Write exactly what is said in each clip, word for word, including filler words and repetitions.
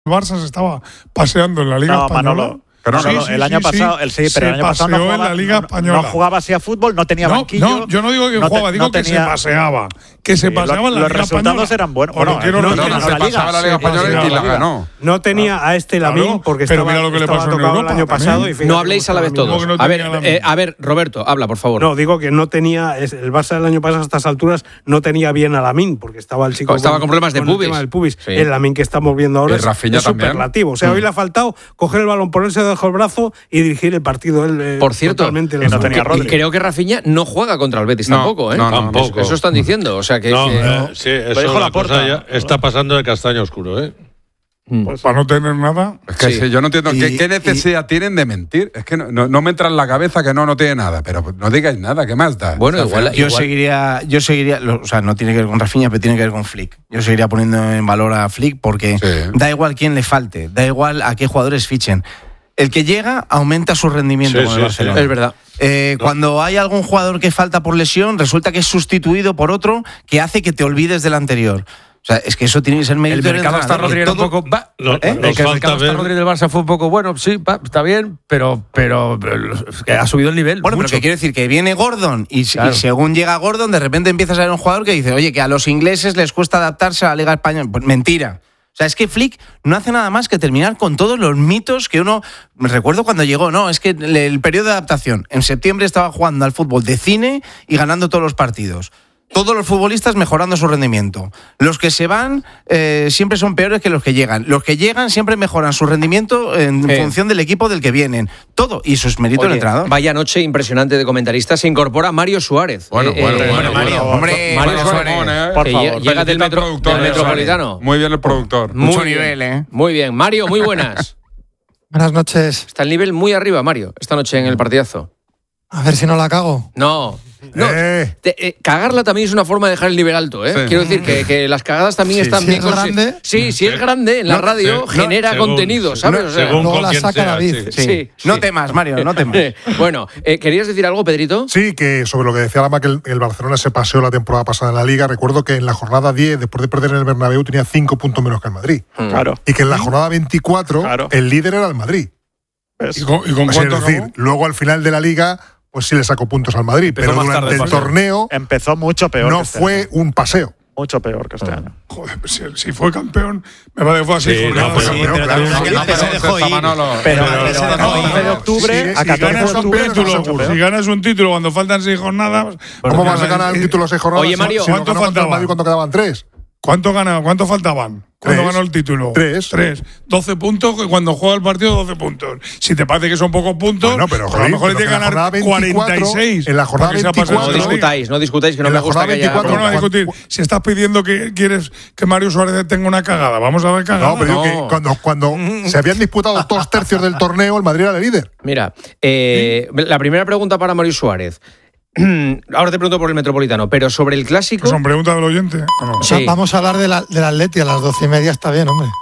Barça se estaba paseando en la Liga no, Española. Manolo. Pero no, no, no, sí, el sí, año sí, pasado, sí. el sí, pero el Se año pasado no paseó jugaba, en la Liga no, Española. no jugaba así a fútbol, no tenía No, banquillo. no, yo no digo que no jugaba, te, digo no que tenía, se paseaba. Que se sí, paseaba lo, en la los Liga resultados Española. eran buenos. O lo Bueno, quiero no, No, no, recordar. no, se la Liga, pasaba la Liga sí, Española sí, y la la Liga. ganó. No tenía a este Lamine Claro, porque pero estaba, mira lo que le estaba pasó en tocado Europa el año pasado. también. Y fíjate No cómo habléis a la está vez Lamine. todos. que no A ver, tenía la eh, misma. a ver, Roberto, habla, por favor. No, digo que no tenía, es- el Barça del año pasado a estas alturas no tenía bien a Lamine porque estaba el chico Estaba con problemas de el pubis. tema del pubis. Sí. El Lamine que estamos viendo ahora Y es, Rafinha es también. superlativo. O sea, Mm. hoy le ha faltado coger el balón, ponerse debajo del brazo y dirigir el partido. Él, eh, Por cierto, totalmente que no las- tenía Y Rodri. creo que Rafinha no juega contra el Betis No, tampoco, ¿eh? no, no, Tampoco. Eso están diciendo. O sea que. No, que- eh, sí, eso dijo la Laporta. cosa ya está pasando de castaño oscuro, ¿eh? Pues para no tener nada. Es que Sí. sí, yo no entiendo Y- ¿qué, qué necesidad tienen de mentir. Es que no, no, no me entra en la cabeza que no, no tiene nada. Pero no digáis nada, ¿qué más da? Bueno, O sea, igual- Yo seguiría, yo seguiría, lo- o sea, no tiene que ver con Rafinha, pero tiene que ver con Flick. Yo seguiría poniendo en valor a Flick porque Sí. da igual quién le falte, da igual a qué jugadores fichen. El que llega aumenta su rendimiento Sí, con sí, el Barcelona. sí. Es verdad. Eh, Cuando hay algún jugador que falta por lesión, resulta que es sustituido por otro que hace que te olvides del anterior. O sea, es que eso tiene que ser mérito El del mercado hasta entrenador. Rodri era un Todo- poco. Va, Lo- ¿eh? nos Es que el falta mercado hasta ver- Rodri del Barça fue un poco bueno, sí, va, está bien, pero, pero, pero que ha subido el nivel. Bueno, mucho. pero que quiero decir que viene Gordon y, Claro. y según llega Gordon, de repente empiezas a ver un jugador que dice, oye, que a los ingleses les cuesta adaptarse a la Liga Española. Pues mentira. O sea, es que Flick no hace nada más que terminar con todos los mitos que uno... Me recuerdo cuando llegó, no, es que el, el periodo de adaptación. En septiembre estaba jugando al fútbol de cine y ganando todos los partidos. Todos los futbolistas mejorando su rendimiento. Los que se van eh, siempre son peores que los que llegan. Los que llegan siempre mejoran su rendimiento en Sí. función del equipo del que vienen. Todo. Y eso es mérito del Oye, entrenador. vaya noche impresionante de comentaristas. Se incorpora Mario Suárez. Bueno, Eh, bueno, eh, bueno, Mario, bueno. hombre, Mario Mario Suárez, Simón, ¿eh? Por que favor, lle- llega del, felicita al metro, productor, del eh, Metropolitano. Muy bien el productor. Muy Mucho bien, nivel, ¿eh? Muy bien. Mario, muy buenas. Buenas noches. Está el nivel muy arriba, Mario, esta noche en el partidazo. A ver si no la cago. No. No, Eh. te- eh, cagarla también es una forma de dejar el nivel alto, ¿eh? Sí. Quiero decir que, que las cagadas también Sí, están si bien es consi- grande. Sí, si es grande en la No, radio sí. genera Según- contenido, ¿sabes? no, O sea, según Luego con la quien saca sea, David. sí. sí, No sí. temas, Mario, no temas. Bueno, eh, ¿querías decir algo, Pedrito? Sí, que sobre lo que decía Lama, que el, el Barcelona se paseó la temporada pasada en la Liga, recuerdo que en la jornada diez, después de perder en el Bernabéu, tenía cinco puntos menos que el Madrid. Claro. Y que en la jornada veinticuatro, Claro. el líder era el Madrid. ¿Ves? ¿Y con, y con Es cuánto decir, acabó? luego al final de la Liga, pues sí le sacó puntos al Madrid, Empezó pero más durante tarde el el paseo. torneo Empezó mucho peor. no que este fue año. un paseo. Mucho peor que este año. Joder, pues si, si fue campeón, me parece que fue así. Sí, jornada, no, pero- campeón, pero claro. también- que no, que se dejó ir. Manolo. Pero, Pero- pero pero- a once de octubre, Si- a si catorce de Ganas un octubre, campeones, no título, mucho peor. si ganas un título cuando faltan seis jornadas. ¿Cómo vas a pues, ganar un eh, título seis jornadas Oye, si- Mario, si no ¿cuánto ganó contra el faltaba? Madrid cuando quedaban tres? ¿Cuánto, gana, ¿Cuánto faltaban? ¿Cuándo Tres. ganó el título? Tres. Tres. doce puntos, que cuando juega el partido, doce puntos. Si te parece que son pocos puntos, Bueno, pero, pues a lo joder, mejor le pero tiene que en la ganar jornada veinticuatro, cuarenta y seis. en la jornada para que sea pasado No de la liga. discutáis, no discutáis, que no En me la gusta que jornada haya... veinticuatro, ¿Cómo no vas a Cuando- discutir? Si estás pidiendo que quieres que Mario Suárez tenga una cagada, vamos a ver cagada. No, pero digo No. que cuando, cuando se habían disputado dos tercios del torneo, el Madrid era el líder. Mira, eh, la primera pregunta para Mario Suárez. Ahora te pregunto por el Metropolitano, pero sobre el clásico... Que son preguntas del oyente. ¿o no? O sea, Sí. vamos a hablar de la- del Atleti a las doce y media, está bien, hombre.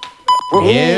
Bien.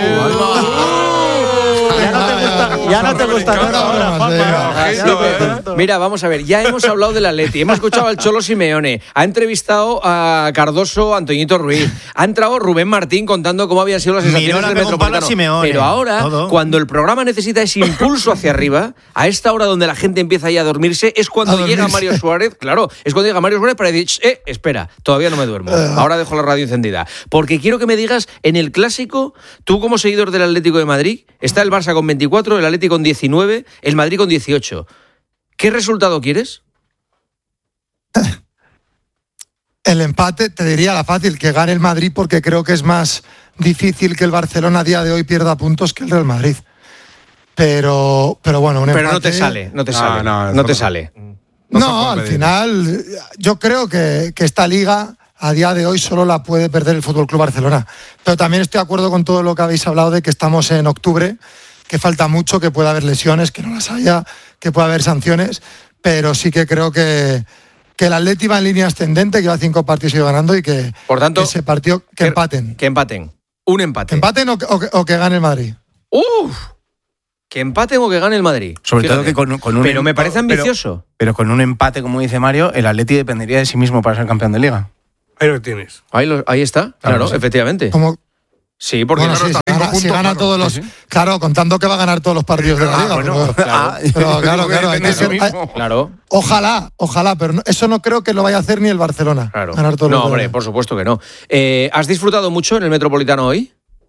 Ya no te gusta, ya no te gusta nada ahora, Juanma. Ya no te gusta. Mira, vamos a ver, ya hemos hablado del Atleti, hemos escuchado al Cholo Simeone, ha entrevistado a Cardoso, Antoñito Ruiz, ha entrado Rubén Martín contando cómo habían sido las sensaciones Miró la del pegó un palo a Metropolitano. Simeone. Pero ahora, Todo. cuando el programa necesita ese impulso hacia arriba, a esta hora donde la gente empieza ya a dormirse, es cuando A dormirse. llega Mario Suárez, claro, es cuando llega Mario Suárez para decir, eh, espera, todavía no me duermo, ahora dejo la radio encendida. Porque quiero que me digas, en el Clásico, tú como seguidor del Atlético de Madrid, está el Barça con veinticuatro, el Atlético con diecinueve, el Madrid con dieciocho. ¿Qué resultado quieres? El empate, te diría la fácil, que gane el Madrid porque creo que es más difícil que el Barcelona a día de hoy pierda puntos que el Real Madrid. Pero, pero bueno, un Pero empate... no te sale, no te No, sale. no, No, eso te no. sale. No, No se puede al pedir. final yo creo que, que esta liga a día de hoy solo la puede perder el F C Barcelona. Pero también estoy de acuerdo con todo lo que habéis hablado de que estamos en octubre, que falta mucho, que puede haber lesiones, que no las haya, que puede haber sanciones, pero sí que creo que, que el Atleti va en línea ascendente, que va cinco partidos y ido ganando y que, Por tanto, que ese partido que que- empaten. Que empaten. Un empate. Que empaten o que, o que- o que gane el Madrid. ¡Uf! Que empaten o que gane el Madrid. Sobre Fíjate. todo que con, con un Pero me em- parece pero- ambicioso. Pero, con un empate, como dice Mario, el Atleti dependería de sí mismo para ser campeón de Liga. Ahí lo tienes. Ahí, lo- ahí está, claro, sí. efectivamente. Como, Sí, porque bueno, claro, sí, está si cinco gana, puntos, si gana claro. todos los. Sí, sí. Claro, contando que va a ganar todos los partidos de la Ah, liga. bueno, pero, claro. pero claro, claro, hay que ser- hay- Claro. ojalá, ojalá, pero no- eso no creo que lo vaya a hacer ni el Barcelona. Claro. Ganar todos No, los de la hombre, liga. por supuesto que no. Eh, ¿Has disfrutado mucho en el Metropolitano hoy?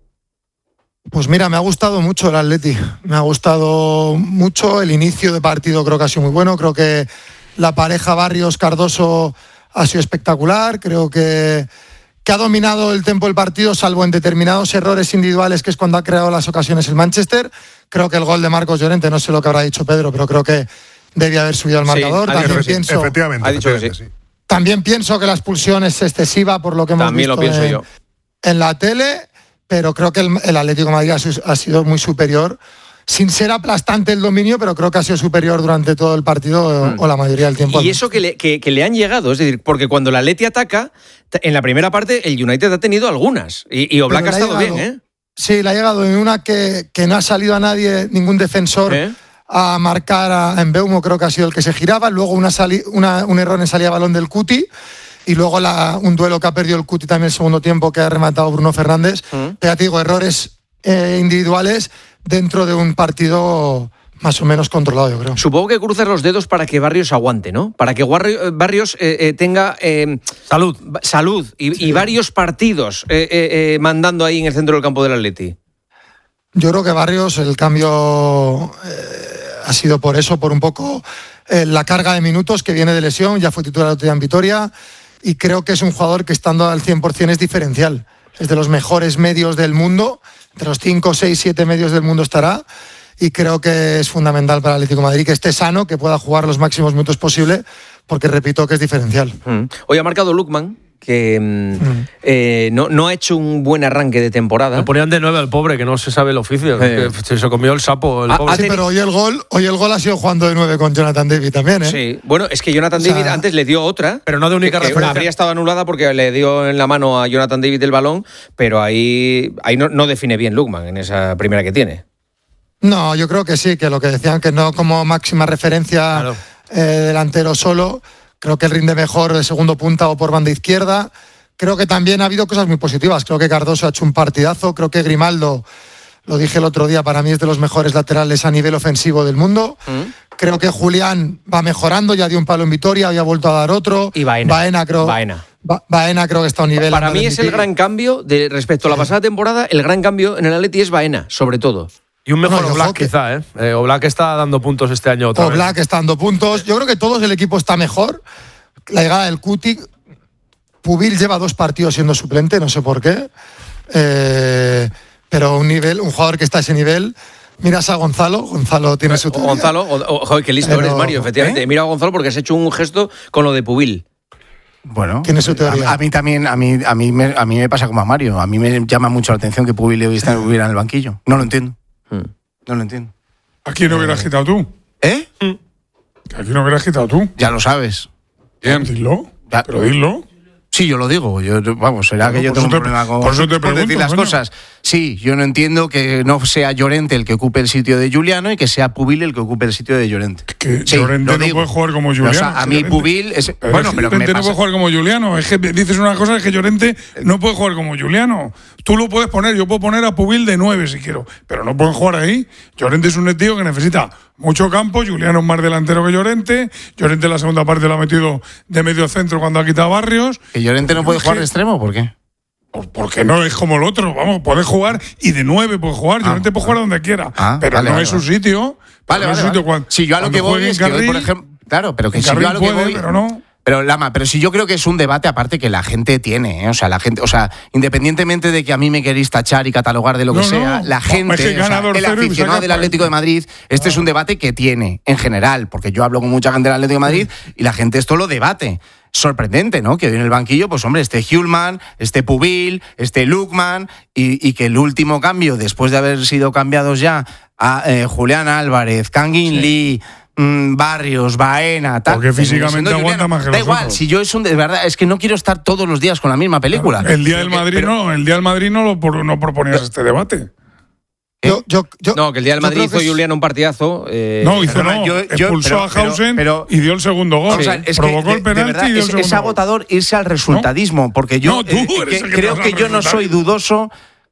Pues mira, me ha gustado mucho el Atleti. Me ha gustado mucho el inicio de partido, creo que ha sido muy bueno. Creo que la pareja Barrios-Cardoso ha sido espectacular. Creo que, que ha dominado el tempo del partido, salvo en determinados errores individuales, que es cuando ha creado las ocasiones el Manchester. Creo que el gol de Marcos Llorente, no sé lo que habrá dicho Pedro, pero creo que debía haber subido al Sí, marcador. ha dicho También que sí. pienso, Efectivamente. Ha dicho que efectivamente, sí. también pienso que la expulsión es excesiva por lo que hemos También lo visto pienso en, yo. en la tele, pero creo que el, el Atlético de Madrid ha, su- ha sido muy superior, sin ser aplastante el dominio, pero creo que ha sido superior durante todo el partido o- o la mayoría del tiempo. Y eso que le, que, que le han llegado, es decir, porque cuando el Atleti ataca, t- en la primera parte el United ha tenido algunas. Y, y Oblak ha Pero le ha estado llegado- bien, ¿eh? Sí, le ha llegado en una que, que no ha salido a nadie, ningún defensor, ¿Eh? a marcar a Mbeumo, creo que ha sido el que se giraba. Luego una sali- una- un error en salida de balón del Cuti. Y luego la- un duelo que ha perdido el Cuti también el segundo tiempo, que ha rematado Bruno Fernández. ¿Mm? Pero ya te digo, errores eh, individuales dentro de un partido más o menos controlado, yo creo. Supongo que cruzas los dedos para que Barrios aguante, ¿no? Para que Warri- Barrios eh, eh, tenga eh, Salud. ba- salud y, y varios partidos eh, eh, eh, mandando ahí en el centro del campo del Atleti. Yo creo que Barrios, el cambio eh, ha sido por eso, por un poco eh, la carga de minutos que viene de lesión. Ya fue titular el otro día en Vitoria y creo que es un jugador que estando al cien por ciento es diferencial. Es de los mejores medios del mundo, entre los cinco, seis, siete medios del mundo estará. Y creo que es fundamental para el Atlético de Madrid que esté sano, que pueda jugar los máximos minutos posible, porque repito que es diferencial. Mm. Hoy ha marcado Lukman, que mm, eh, no, no ha hecho un buen arranque de temporada. Lo ponían de nueve al pobre, que no se sabe el oficio. Eh. Que se comió el sapo, el Ah, pobre. ha Sí, pero hoy el gol, hoy el gol ha sido jugando de nueve con Jonathan David también, ¿eh? Sí, bueno, es que Jonathan O sea, David antes le dio otra. Pero no de única que, que referencia. habría estado anulada porque le dio en la mano a Jonathan David el balón, pero ahí, ahí no, no define bien Lukman en esa primera que tiene. No, yo creo que sí, que lo que decían, que no como máxima referencia Claro. eh, delantero solo, creo que él rinde mejor de segundo punta o por banda izquierda. Creo que también ha habido cosas muy positivas. Creo que Cardoso ha hecho un partidazo. Creo que Grimaldo, lo dije el otro día, para mí es de los mejores laterales a nivel ofensivo del mundo. ¿Mm? Creo que Julián va mejorando, ya dio un palo en Vitoria, había vuelto a dar otro. Y Baena. Baena creo, Baena. Ba- Baena creo que está a un nivel. Para a no mí es el admitir. gran cambio de respecto a la pasada temporada. El gran cambio en el Atleti es Baena, sobre todo. Y un mejor No, y Oblak, ojo que- quizá, ¿eh? eh Oblak está dando puntos este año otra vez. Oblak está dando puntos. Yo creo que todos el equipo está mejor. La llegada del Cuti. Pubil lleva dos partidos siendo suplente, no sé por qué. Eh, pero un nivel, un jugador que está a ese nivel. Miras a Gonzalo. Gonzalo tiene su teoría. Gonzalo, o- o- joder, qué listo Pero- eres, Mario, efectivamente. ¿eh? Mira a Gonzalo porque has hecho un gesto con lo de Pubil. Bueno, Tiene su teoría. A, a mí también, a mí, a mí me, a mí me pasa como a Mario. A mí me llama mucho la atención que Pubil estuviera en el banquillo. No lo entiendo. Hmm. No lo entiendo. Aquí no hubieras quitado tú. ¿Eh? Que Aquí no hubieras quitado tú. Ya lo sabes. Bien. Dilo. Ya. Pero dilo. Sí, yo lo digo. Yo, vamos, será Bueno, que yo por tengo eso un te- problema con, por eso te con pregunto, decir las coño. cosas. Sí, yo no entiendo que no sea Llorente el que ocupe el sitio de Juliano y que sea Pubil el que ocupe el sitio de Llorente. Que Sí, Llorente lo no digo. puede jugar como Juliano. O sea, a mí Llorente- Pubil es, Pero bueno, es que pero que me Llorente no pasa. puede jugar como Juliano. Es que dices una cosa, es que Llorente no puede jugar como Juliano. Tú lo puedes poner, yo puedo poner a Pubil de nueve si quiero, pero no pueden jugar ahí. Llorente es un tío que necesita mucho campo. Juliano es más delantero que Llorente. Llorente en la segunda parte lo ha metido de medio centro cuando ha quitado a Barrios. ¿Que Llorente no puede Es jugar que- de extremo? ¿Por qué? Por- Porque no es como el otro, vamos, puede jugar y de nueve puede jugar. Ah, Llorente puede jugar donde quiera, Ah, pero vale, no vale, es su vale. sitio. Vale, no es vale, su sitio vale. cuando- Si yo a lo cuando que voy juegue es en que hoy, por carril, ejemplo, claro, pero que en si yo a carril lo que puede, voy, pero no. Pero Lama, pero si yo creo que es un debate aparte que la gente tiene, ¿eh? O sea, la gente, o sea, independientemente de que a mí me queréis tachar y catalogar de lo que No, no. sea, la Es que gente, o sea, ganador el cero y aficionado saca del Atlético de Madrid, este es un debate que tiene en general, porque yo hablo con mucha gente del Atlético de Madrid y la gente esto lo debate. Sorprendente, ¿no? Que hoy en el banquillo, pues hombre, este Hjulman, este Pubil, este Lukman y, y que el último cambio, después de haber sido cambiados ya a eh, Julián Álvarez, Kangin Lee, mm, Barrios, Baena, tal. Porque físicamente siendo aguanta Juliano. más que Da los igual, otros. si yo es un de verdad, es que no quiero estar todos los días con la misma película. El día del Pero que- Madrid pero- no, el día del Madrid no lo por- no proponías este debate. Yo, yo, yo, No, que el día del yo Madrid creo que hizo es- Juliano un partidazo. eh, No, hizo perdona, no. yo- yo- expulsó pero- a Hausen pero- y dio el segundo gol. Vamos a ver, es que Provocó de- el de penalti verdad, y dio el es, segundo es gol. agotador irse al resultadismo, porque yo No, tú eh, eres que- el que creo te vas que al yo no soy resultadismo. dudoso,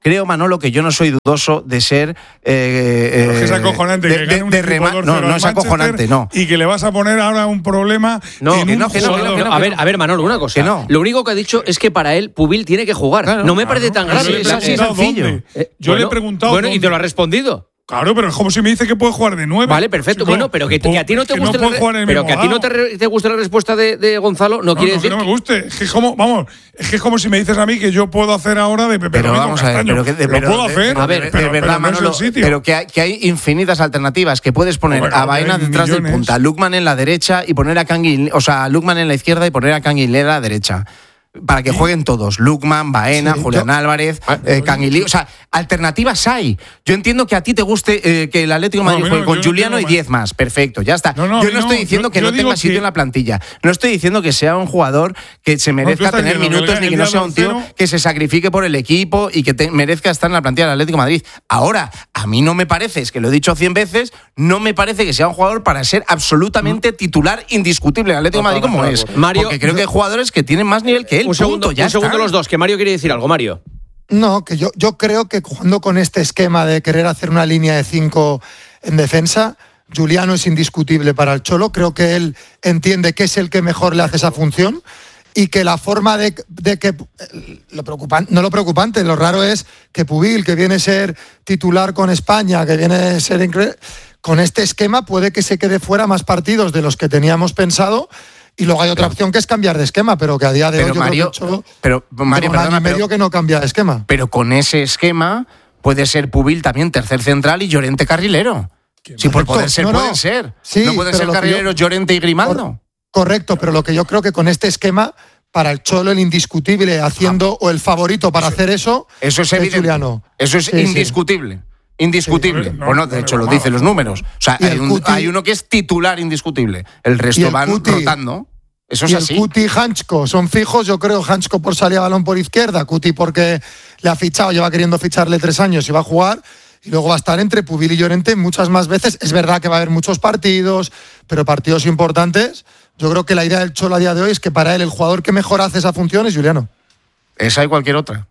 creo, Manolo, que yo no soy dudoso de ser. Eh, Pero es que es acojonante de, que gane de, un de equipo rema- dos No, cero no al es Manchester acojonante, no. Y que le vas a poner ahora un problema. No, en que un no, que no, jugador. que no, que no. A ver, a ver, Manolo, una cosa. Que no. Lo único que ha dicho es que para él Pubil tiene que jugar. Claro, no me parece tan Yo grave. le he es así, preguntado sencillo. dónde. Eh, Yo le bueno, he preguntado. Bueno, y te dónde. lo ha respondido. Claro, pero es como si me dice que puede jugar de nueve. Vale, perfecto. Chico, Bueno, pero que, que a ti no te que guste no la puede re- jugar en el pero mismo que a ti no te, lado. re- te guste la respuesta de, de Gonzalo no, No, quiere no, que decir no me guste. Es que es como, vamos, es que es como si me dices a mí que yo puedo hacer ahora de Pepe Pero Domingo vamos a ver, Castaño. pero que de, Lo pero puedo de- hacer, a ver, pero, de verdad, pero no es Manolo, el sitio. pero que hay, que hay infinitas alternativas, que puedes poner Bueno, a Baena hay detrás del millones. punta, a Lukman en la derecha y poner a Canguil, o sea, a Lukman en la izquierda y poner a Canguilera a la derecha. Para que jueguen todos, Lukman, Baena, Sí, Julián yo- Álvarez, eh, Canguilí, o sea, alternativas hay. Yo entiendo que a ti te guste eh, que el Atlético de No, Madrid a mí juegue no, con yo no Juliano y entiendo diez más, perfecto, ya está. No, no, a yo mí no estoy no, diciendo yo- que yo no digo tenga sitio que- en la plantilla, no estoy diciendo que sea un jugador que se merezca estás tener diciendo que minutos el ni que día no sea un tío del cero- que se sacrifique por el equipo y que te- merezca estar en la plantilla del Atlético de Madrid. Ahora, a mí no me parece, es que lo he dicho cien veces, no me parece que sea un jugador para ser absolutamente titular indiscutible del Atlético de Madrid como es. Mario, Porque creo que hay jugadores que tienen más nivel que él. Un segundo, punto, ya un segundo está. los dos, que Mario quiere decir algo, Mario. No, que yo, yo creo que jugando con este esquema de querer hacer una línea de cinco en defensa, Juliano es indiscutible para el Cholo. Creo que él entiende que es el que mejor le hace esa función y que la forma de, de que... Lo preocupante, no lo preocupante, lo raro es que Pubil, que viene a ser titular con España, que viene a ser... incre- con este esquema puede que se quede fuera más partidos de los que teníamos pensado. Y luego hay otra opción que es cambiar de esquema, pero que a día de Pero hoy yo Mario, creo que el Cholo pero Mario, lleva un año perdona, y medio pero- que no cambia de esquema. Pero con ese esquema puede ser Pubil también tercer central y Llorente carrilero. Sí, por Correcto. poder ser, No, no. pueden ser. Sí, no pueden pero ser lo que carrileros yo- Llorente y Grimaldo. Correcto, pero lo que yo creo que con este esquema, para el Cholo, el indiscutible haciendo, o el favorito para hacer eso, Eso es evidente. Juliano. Eso es Sí, sí. indiscutible. Indiscutible. Sí, no, bueno, no, de no, hecho, no, lo no, dicen no, los no. números. O sea, Y hay, el un- Cuti- hay uno que es titular indiscutible. El Y resto el van Cuti- rotando. Eso es Y así. el Cuti y Hanchko son fijos, yo creo, Hanchko por salir a balón por izquierda, Cuti porque le ha fichado, lleva queriendo ficharle tres años y va a jugar, y luego va a estar entre Pubil y Llorente muchas más veces. Es verdad que va a haber muchos partidos, pero partidos importantes. Yo creo que la idea del Cholo a día de hoy es que para él el jugador que mejor hace esa función es Juliano. Esa y cualquier otra.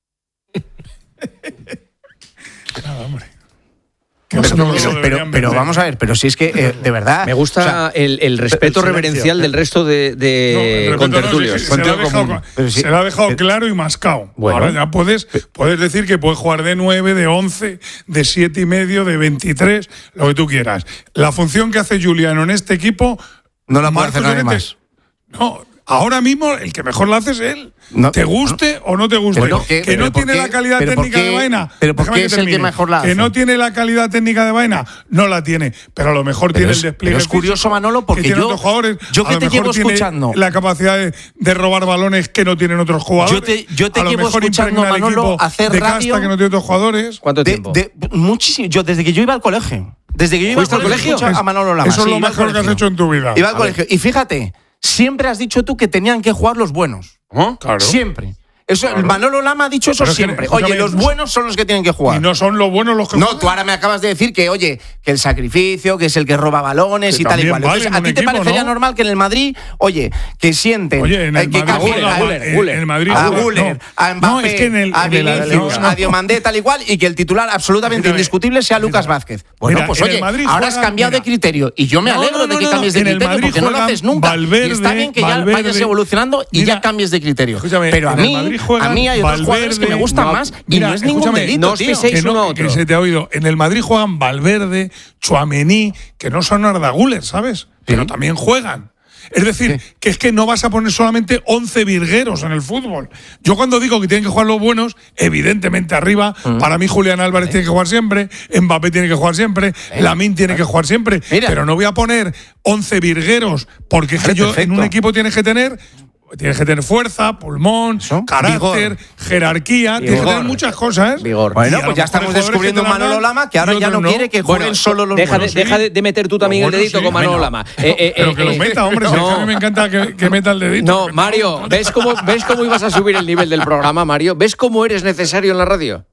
Que Pero, eso no lo pero- deberían pero- vender. pero vamos a ver, pero si es que, eh, de verdad. Me gusta o sea, el, el respeto el silencio. reverencial del resto de, No, de el respeto no, contertulios. sí, se, se lo ha dejado, Pero sí. se lo ha dejado claro y mascado. Bueno. Ahora ya puedes, puedes decir que puedes jugar de nueve, de once, de siete y medio, de veintitrés, lo que tú quieras. La función que hace Juliano en este equipo. No la puede Marcos hacer nadie Llorente- más. No, ahora mismo el que mejor la hace es él. No, te guste o no te guste. ¿Pero por qué? Que no ¿Pero por tiene qué? la calidad ¿Pero por técnica qué? de Baena. ¿Pero por Déjame qué es el que termine. mejor la Que hace? no tiene la calidad técnica de Baena, no la tiene. Pero a lo mejor Pero tiene es- el despliegue. pero es curioso, físico Manolo, porque que tienen yo- otros jugadores. yo A que lo te mejor llevo tiene escuchando. la capacidad de, de robar balones que no tienen otros jugadores. Yo te- yo te a lo llevo mejor escuchando, impregna al Manolo, equipo hacer de radio- casta que no tiene otros jugadores. ¿Cuánto de- tiempo? de- muchísimo. Yo, desde que yo iba al colegio. Desde que yo iba al ¿Fuiste al colegio, colegio? escucho a Manolo Lama. Eso es Sí, lo iba al mejor que has colegio. hecho en tu vida. Iba al A colegio. Y fíjate, siempre has dicho tú que tenían que jugar los buenos. ver. Claro. Siempre. Eso, Claro. Manolo Lama ha dicho eso Pero es que, siempre. escúchame, Oye, los buenos son los que tienen que jugar. Y no son los buenos los que No, juegan. tú ahora me acabas de decir que, oye, que el sacrificio, que es el que roba balones Que y tal y también cual. vale Entonces, en ¿a un ti te equipo, parecería no? normal que en el Madrid, oye, que sienten, Oye, en eh, el que Madrid cambien juega- a- Guller, en- Guller. en el Madrid a juega- Guller, no. a Mbappé, No, es que en el, a en el- Vinicius, no, a no. Diomandé, tal y cual, y que el titular absolutamente Escúchame, indiscutible sea Lucas mira, Vázquez. Bueno, mira, pues en el oye, Madrid ahora has juegan- cambiado de mira. criterio y yo me No, alegro no, de no, que no, cambies de en el criterio Madrid porque no lo juegan haces nunca. Valverde, y está bien que ya Valverde. vayas evolucionando y Mira, ya cambies de criterio. escúchame, Pero a en el mí, Madrid a juegan mí hay otros jugadores que me Valverde, gustan no, más y mira, no es ningún escúchame, delito, no os tío. piséis que, no, uno a que- otro. que se te ha oído. En el Madrid juegan Valverde, Tchouaméni, que no son Arda Güler, ¿sabes? Pero también juegan. Es decir, que es que no vas a poner solamente once virgueros en el fútbol. Yo cuando digo que tienen que jugar los buenos, evidentemente arriba, para mí Julián Álvarez tiene que jugar siempre, Mbappé tiene que jugar siempre, Lamine tiene que jugar siempre, Mira. pero no voy a poner once virgueros, porque es que Vale, yo en perfecto. un equipo tienes que tener Tienes que tener fuerza, pulmón, Eso, carácter, vigor. jerarquía, tienes que Vigor. tener muchas cosas. Vigor. Bueno, Y a pues lo ya mejor estamos hay jugadores descubriendo que un te la Manolo dan Lama que ahora y ya no otros quiere que jueguen Bueno, solo los deja, de, buenos. deja de, de meter tú también Los el buenos dedito sí, con Manolo venga. Lama. Eh, eh, Pero eh, que lo eh, meta, hombre, si es que a mí me encanta que, que meta el dedito. No, Que meta- Mario, ¿ves cómo, ¿ves cómo ibas a subir el nivel del programa, Mario? ¿Ves cómo eres necesario en la radio?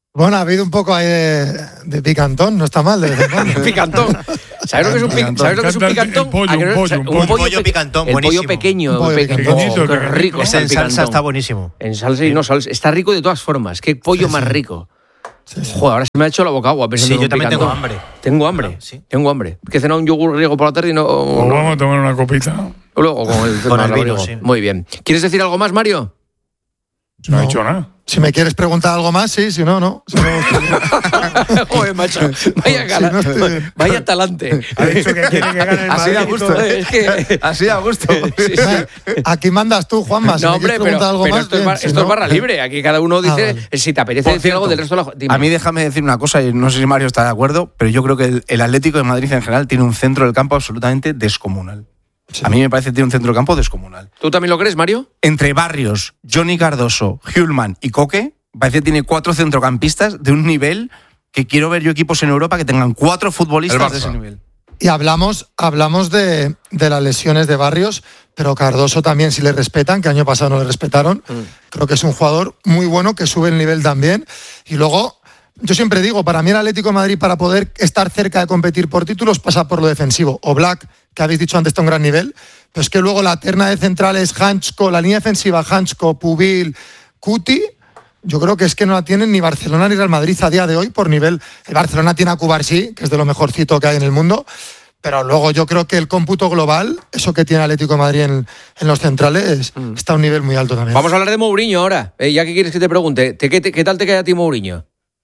Bueno, ha habido un poco ahí de, de picantón, no está mal. De vez en cuando. Picantón. ¿Sabes lo que es un, pic- ¿sabes lo que es un picantón? El pollo, ¿A que no- un pollo, un o sea, pollo. Pollo pe- picantón, el pollo buenísimo. pequeño, Un pollo pequeño, pequeñito, qué qué rico. Ese está el en salsa picantón. está buenísimo. En salsa y no salsa. Está rico de todas formas. Qué pollo Sí, más sí. rico. Sí, sí. Joder, ahora se me ha hecho la boca agua pensando Sí, en yo un también tengo picantón. hambre. Tengo hambre. Sí. Tengo hambre. Que he cenado un yogur griego por la tarde y no. O no- vamos a tomar una copita. Luego con el, Con el abrigo. vino, sí. Muy bien. ¿Quieres decir algo más, Mario? No, No. ha dicho nada. Si me quieres preguntar algo más, sí, si no, no. Si no, estoy bien. Joder, macho. Vaya Sí, cara. no estoy bien. Vaya talante. Ha dicho que quiere que gane el Así da Madrid y gusto, todo. Es que. Así da gusto. Sí, sí. Aquí mandas tú, Juanma. Si No, me hombre, quieres pero, preguntar algo pero más, esto, es, bien, bar- si esto es no, barra eh. libre. Aquí cada uno dice vale. si te apetece Por decir algo cierto, del resto de la. Dime. A mí déjame decir una cosa, y no sé si Mario está de acuerdo, pero yo creo que el, el Atlético de Madrid en general tiene un centro del campo absolutamente descomunal. Sí. A mí me parece que tiene un centro del campo descomunal. ¿Tú también lo crees, Mario? Entre Barrios, Johnny Cardoso, Hjulman y Coque, parece que tiene cuatro centrocampistas de un nivel que quiero ver yo equipos en Europa que tengan cuatro El futbolistas Barça. de ese nivel. Y hablamos, hablamos de, de las lesiones de Barrios, pero Cardoso también, si le respetan, que año pasado no le respetaron, creo que es un jugador muy bueno que sube el nivel también. Y luego, yo siempre digo, para mí el Atlético de Madrid, para poder estar cerca de competir por títulos, pasa por lo defensivo. O Black, que habéis dicho antes, está a un gran nivel, pero es que luego la terna de centrales, Hanchko, la línea defensiva, Hanchko, Pubil, Cuti. Yo creo que es que no la tienen ni Barcelona ni Real Madrid a día de hoy por nivel. El Barcelona tiene a Cubarsí, que es de lo mejorcito que hay en el mundo, pero luego yo creo que el cómputo global, eso que tiene Atlético de Madrid en, en los centrales, mm. está a un nivel muy alto también. Vamos a hablar de Mourinho ahora. Eh, ya que quieres que te pregunte, ¿te- qué, te- ¿qué tal te queda a ti Mourinho?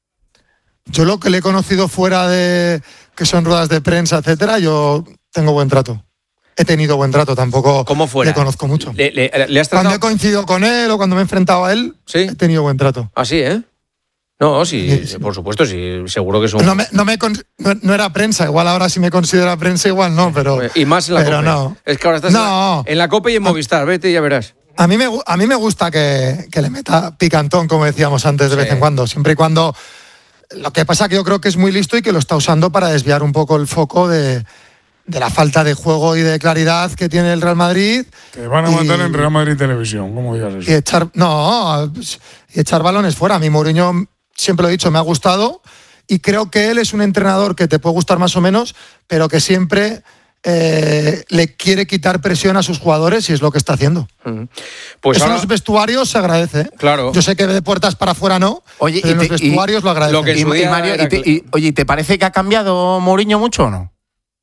Yo lo que le he conocido fuera de que son ruedas de prensa, etcétera, yo tengo buen trato. He tenido buen trato, tampoco ¿Cómo fuera? le conozco mucho. ¿Le, le- le has Cuando tratado? he coincidido con él o cuando me he enfrentado a él, ¿Sí? he tenido buen trato. Así, ¿eh? No, sí, Sí, sí. por supuesto, sí, seguro que es un... No, me, no, me con- no, no era prensa, igual ahora si me considera prensa, igual no, pero. Y más en la pero COPE. no. Es que ahora estás No. en, la, en la COPE y en Movistar, vete y ya verás. A mí me, gu- a mí me gusta que, que le meta picantón, como decíamos antes, de Sí. vez en cuando. Siempre y cuando. Lo que pasa que yo creo que es muy listo y que lo está usando para desviar un poco el foco de, de la falta de juego y de claridad que tiene el Real Madrid. Te van a Y- matar en Real Madrid Televisión, ¿cómo digas Y eso? echar. No, pues, y echar balones fuera. A mí Mourinho, siempre lo he dicho, me ha gustado. Y creo que él es un entrenador que te puede gustar más o menos, pero que siempre eh, le quiere quitar presión a sus jugadores y es lo que está haciendo. Pues Eso ahora, en los vestuarios se agradece. ¿eh? Claro. Yo sé que de puertas para afuera no, Oye, pero y en te- los y- vestuarios lo agradece. lo que en Y, su y día Mario, era y te- cl- y- oye, ¿te parece que ha cambiado Mourinho mucho o no?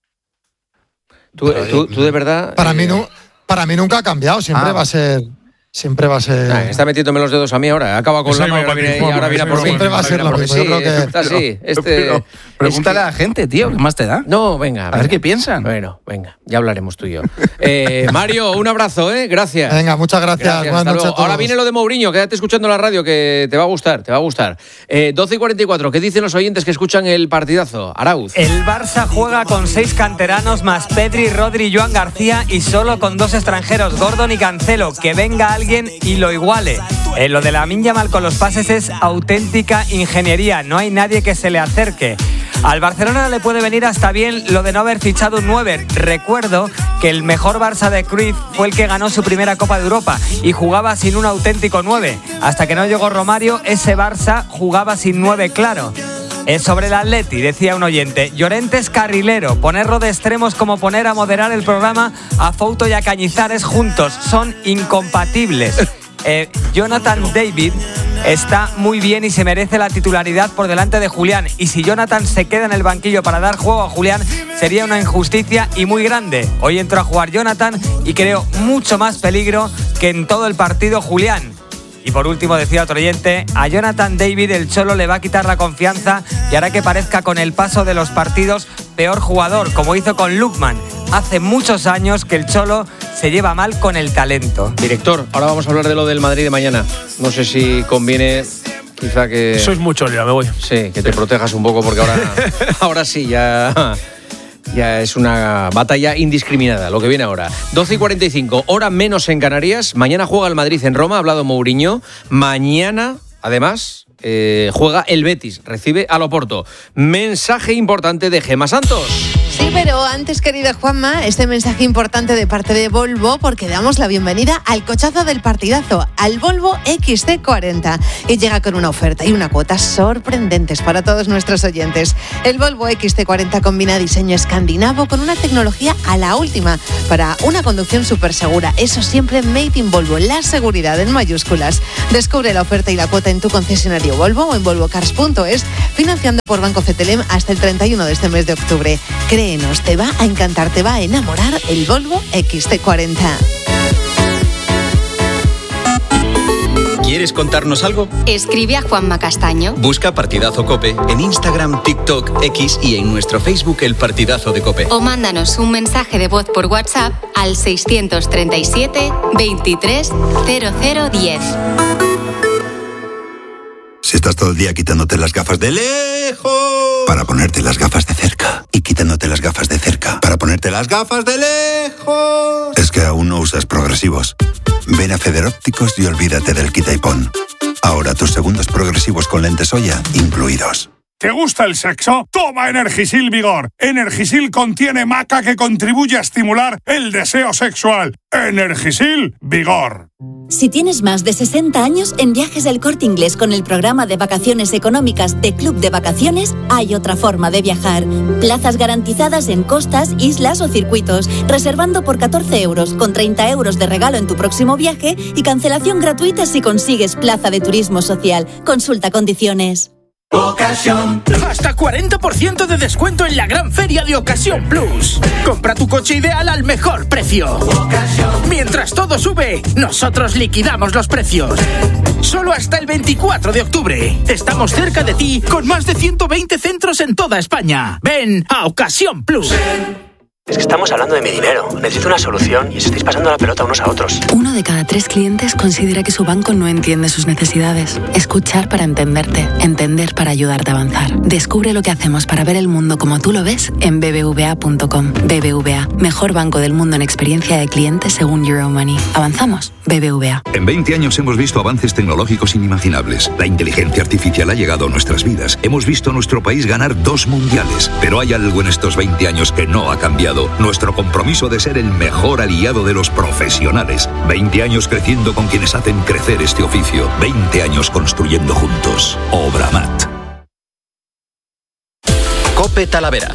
tú, tú- tú de verdad... para, eh, mí nu- para mí nunca ha cambiado, siempre Ah. va a ser. Siempre va a ser. ah, está metiéndome los dedos a mí ahora. Acaba con Esa la iba y ahora para ti, viene, y Juanma, ahora viene esa a por iba mí. Siempre va a ser Ahora lo viene mismo, por yo mí. creo Sí, que- está así. Este, Pero es pregúntale que- a la gente, tío, ¿qué más te da? No, venga. A ver venga. qué piensan. Bueno, venga, ya hablaremos tú y yo. Eh, Mario, un abrazo, ¿eh? Gracias. Venga, muchas gracias. Gracias, Buenas hasta noches luego. a todos. Ahora viene lo de Mourinho, quédate escuchando la radio que te va a gustar, te va a gustar. Eh, doce y cuarenta y cuatro, ¿qué dicen los oyentes que escuchan el partidazo? Arauz. El Barça juega con seis canteranos más Pedri, Rodri y Joan García y solo con dos extranjeros, Gordon y Cancelo. Que venga alguien y lo iguale. Eh, lo de Lamine Yamal con los pases es auténtica ingeniería. No hay nadie que se le acerque. Al Barcelona le puede venir hasta bien lo de no haber fichado un nueve. Recuerdo que el mejor Barça de Cruyff fue el que ganó su primera Copa de Europa y jugaba sin un auténtico nueve. Hasta que no llegó Romario, ese Barça jugaba sin nueve claro. Es sobre el Atleti, decía un oyente. Llorente es carrilero. Ponerlo de extremos como poner a moderar el programa a Fouto y a Cañizares juntos. Son incompatibles. Eh, Jonathan David está muy bien y se merece la titularidad por delante de Julián. Y si Jonathan se queda en el banquillo para dar juego a Julián, sería una injusticia y muy grande. Hoy entró a jugar Jonathan y creo mucho más peligro que en todo el partido Julián. Y por último, decía otro oyente, a Jonathan David el Cholo le va a quitar la confianza y hará que parezca con el paso de los partidos peor jugador, como hizo con Lookman. Hace muchos años que el Cholo se lleva mal con el talento. Director, ahora vamos a hablar de lo del Madrid de mañana. No sé si conviene quizá que... Sois muchos ya, me voy. Sí, que te protejas un poco porque ahora, ahora sí, ya, ya es una batalla indiscriminada lo que viene ahora. doce y cuarenta y cinco, hora menos en Canarias. Mañana juega el Madrid en Roma, ha hablado Mourinho. Mañana, además, eh, juega el Betis, recibe al Oporto. Mensaje importante de Gemma Santos. Sí, pero antes, querida Juanma, este mensaje importante de parte de Volvo, porque damos la bienvenida al cochazo del partidazo, al Volvo equis ce cuarenta. Y llega con una oferta y una cuota sorprendentes para todos nuestros oyentes. El Volvo equis ce cuarenta combina diseño escandinavo con una tecnología a la última para una conducción súper segura. Eso siempre made in Volvo, la seguridad en mayúsculas. Descubre la oferta y la cuota en tu concesionario Volvo o en volvo cars punto es, financiando por Banco Cetelem hasta el treinta y uno de este mes de octubre. Créenos, te va a encantar, te va a enamorar el Volvo equis ce cuarenta. ¿Quieres contarnos algo? Escribe a Juanma Castaño. Busca Partidazo COPE en Instagram, TikTok, X y en nuestro Facebook El Partidazo de COPE. O mándanos un mensaje de voz por WhatsApp al seiscientos treinta y siete, veintitrés, cero cero diez. Si estás todo el día quitándote las gafas de lejos para ponerte las gafas de cerca y quitándote las gafas de cerca para ponerte las gafas de lejos, es que aún no usas progresivos. Ven a Federópticos y olvídate del quita y pon. Ahora tus segundos progresivos con lentes Oya incluidos. ¿Te gusta el sexo? Toma Energisil Vigor. Energisil contiene maca que contribuye a estimular el deseo sexual. Energisil Vigor. Si tienes más de sesenta años, en Viajes del Corte Inglés con el programa de vacaciones económicas de Club de Vacaciones, hay otra forma de viajar. Plazas garantizadas en costas, islas o circuitos, reservando por catorce euros, con treinta euros de regalo en tu próximo viaje y cancelación gratuita si consigues plaza de turismo social. Consulta condiciones. Ocasión. Hasta cuarenta por ciento de descuento en la gran feria de Ocasión Plus. Compra tu coche ideal al mejor precio. Ocasión. Mientras todo sube, nosotros liquidamos los precios. Solo hasta el veinticuatro de octubre. Estamos cerca de ti con más de ciento veinte centros en toda España. Ven a Ocasión Plus. Es que estamos hablando de mi dinero. Necesito una solución y os estáis pasando la pelota unos a otros. Uno de cada tres clientes considera que su banco no entiende sus necesidades. Escuchar para entenderte. Entender para ayudarte a avanzar. Descubre lo que hacemos para ver el mundo como tú lo ves en b b v a punto com. B B V A, mejor banco del mundo en experiencia de cliente según Euromoney. ¿Avanzamos? B B V A. En veinte años hemos visto avances tecnológicos inimaginables. La inteligencia artificial ha llegado a nuestras vidas. Hemos visto a nuestro país ganar dos mundiales. Pero hay algo en estos veinte años que no ha cambiado. Nuestro compromiso de ser el mejor aliado de los profesionales. veinte años creciendo con quienes hacen crecer este oficio. veinte años construyendo juntos. Obramat. COPE Talavera.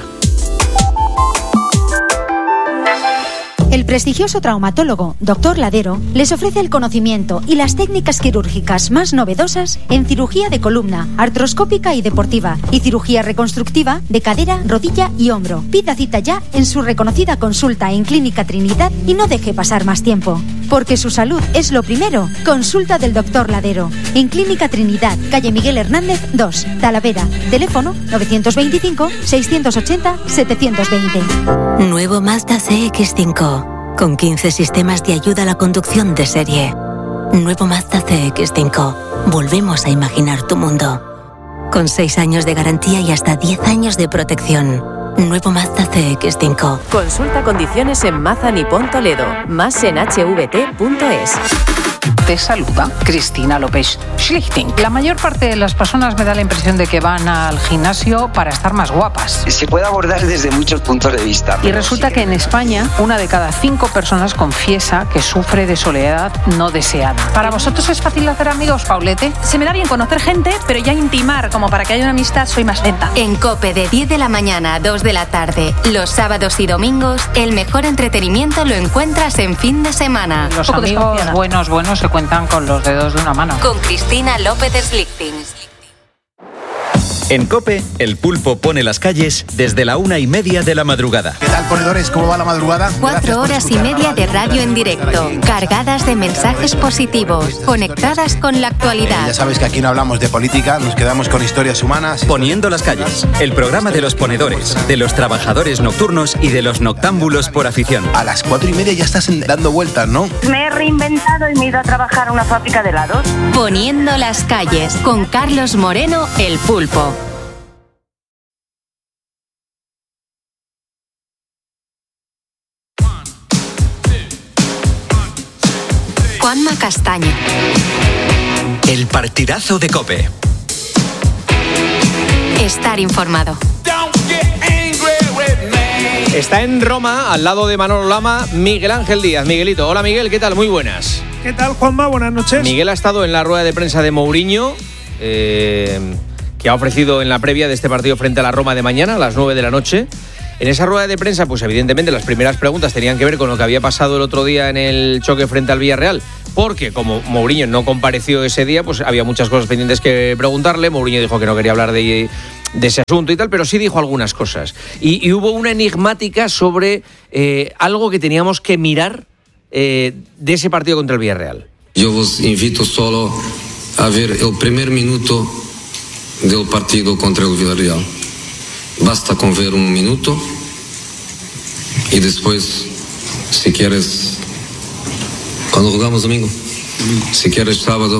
El prestigioso traumatólogo doctor Ladero les ofrece el conocimiento y las técnicas quirúrgicas más novedosas en cirugía de columna, artroscópica y deportiva, y cirugía reconstructiva de cadera, rodilla y hombro. Pida cita ya en su reconocida consulta en Clínica Trinidad y no deje pasar más tiempo. Porque su salud es lo primero. Consulta del doctor Ladero. En Clínica Trinidad, calle Miguel Hernández dos, Talavera. Teléfono novecientos veinticinco, seiscientos ochenta, setecientos veinte. Nuevo Mazda C X cinco. Con quince sistemas de ayuda a la conducción de serie. Nuevo Mazda C X cinco. Volvemos a imaginar tu mundo. Con seis años de garantía y hasta diez años de protección. Nuevo Mazda C X cinco. Consulta condiciones en Mazda Nippon Toledo. Más en h v t punto es. Te saluda Cristina López Schlichting. La mayor parte de las personas me da la impresión de que van al gimnasio para estar más guapas. Se puede abordar desde muchos puntos de vista. Y resulta que en España una de cada cinco personas confiesa que sufre de soledad no deseada. ¿Para vosotros es fácil hacer amigos, Paulete? Se me da bien conocer gente, pero ya intimar como para que haya una amistad soy más lenta. En COPE de diez de la mañana a dos de la tarde, los sábados y domingos, el mejor entretenimiento lo encuentras en fin de semana. Los amigos buenos, buenos se cuentan con los dedos de una mano. Con Cristina López Slichting. En COPE, el pulpo pone las calles desde la una y media de la madrugada. ¿Qué tal, ponedores? ¿Cómo va la madrugada? Cuatro horas y media de radio en directo, cargadas de mensajes positivos, conectadas con la actualidad. Eh, ya sabes que aquí no hablamos de política, nos quedamos con historias humanas. Poniendo las calles, el programa de los ponedores, de los trabajadores nocturnos y de los noctámbulos por afición. A las cuatro y media ya estás dando vueltas, ¿no? Me he reinventado y me he ido a trabajar a una fábrica de helados. Poniendo las calles, con Carlos Moreno, el pulpo. Juanma Castaño. El partidazo de COPE. Estar informado. Está en Roma, al lado de Manolo Lama, Miguel Ángel Díaz. Miguelito, hola Miguel, ¿qué tal? Muy buenas. ¿Qué tal, Juanma? Buenas noches. Miguel ha estado en la rueda de prensa de Mourinho, eh, que ha ofrecido en la previa de este partido frente a la Roma de mañana, a las nueve de la noche. En esa rueda de prensa, pues evidentemente las primeras preguntas tenían que ver con lo que había pasado el otro día en el choque frente al Villarreal, porque como Mourinho no compareció ese día, pues había muchas cosas pendientes que preguntarle. Mourinho dijo que no quería hablar de, de ese asunto y tal, pero sí dijo algunas cosas. Y, y hubo una enigmática sobre eh, algo que teníamos que mirar eh, de ese partido contra el Villarreal. Yo os invito solo a ver el primer minuto del partido contra el Villarreal. Basta con ver un minuto y después, si quieres, cuando jugamos domingo, si quieres sábado,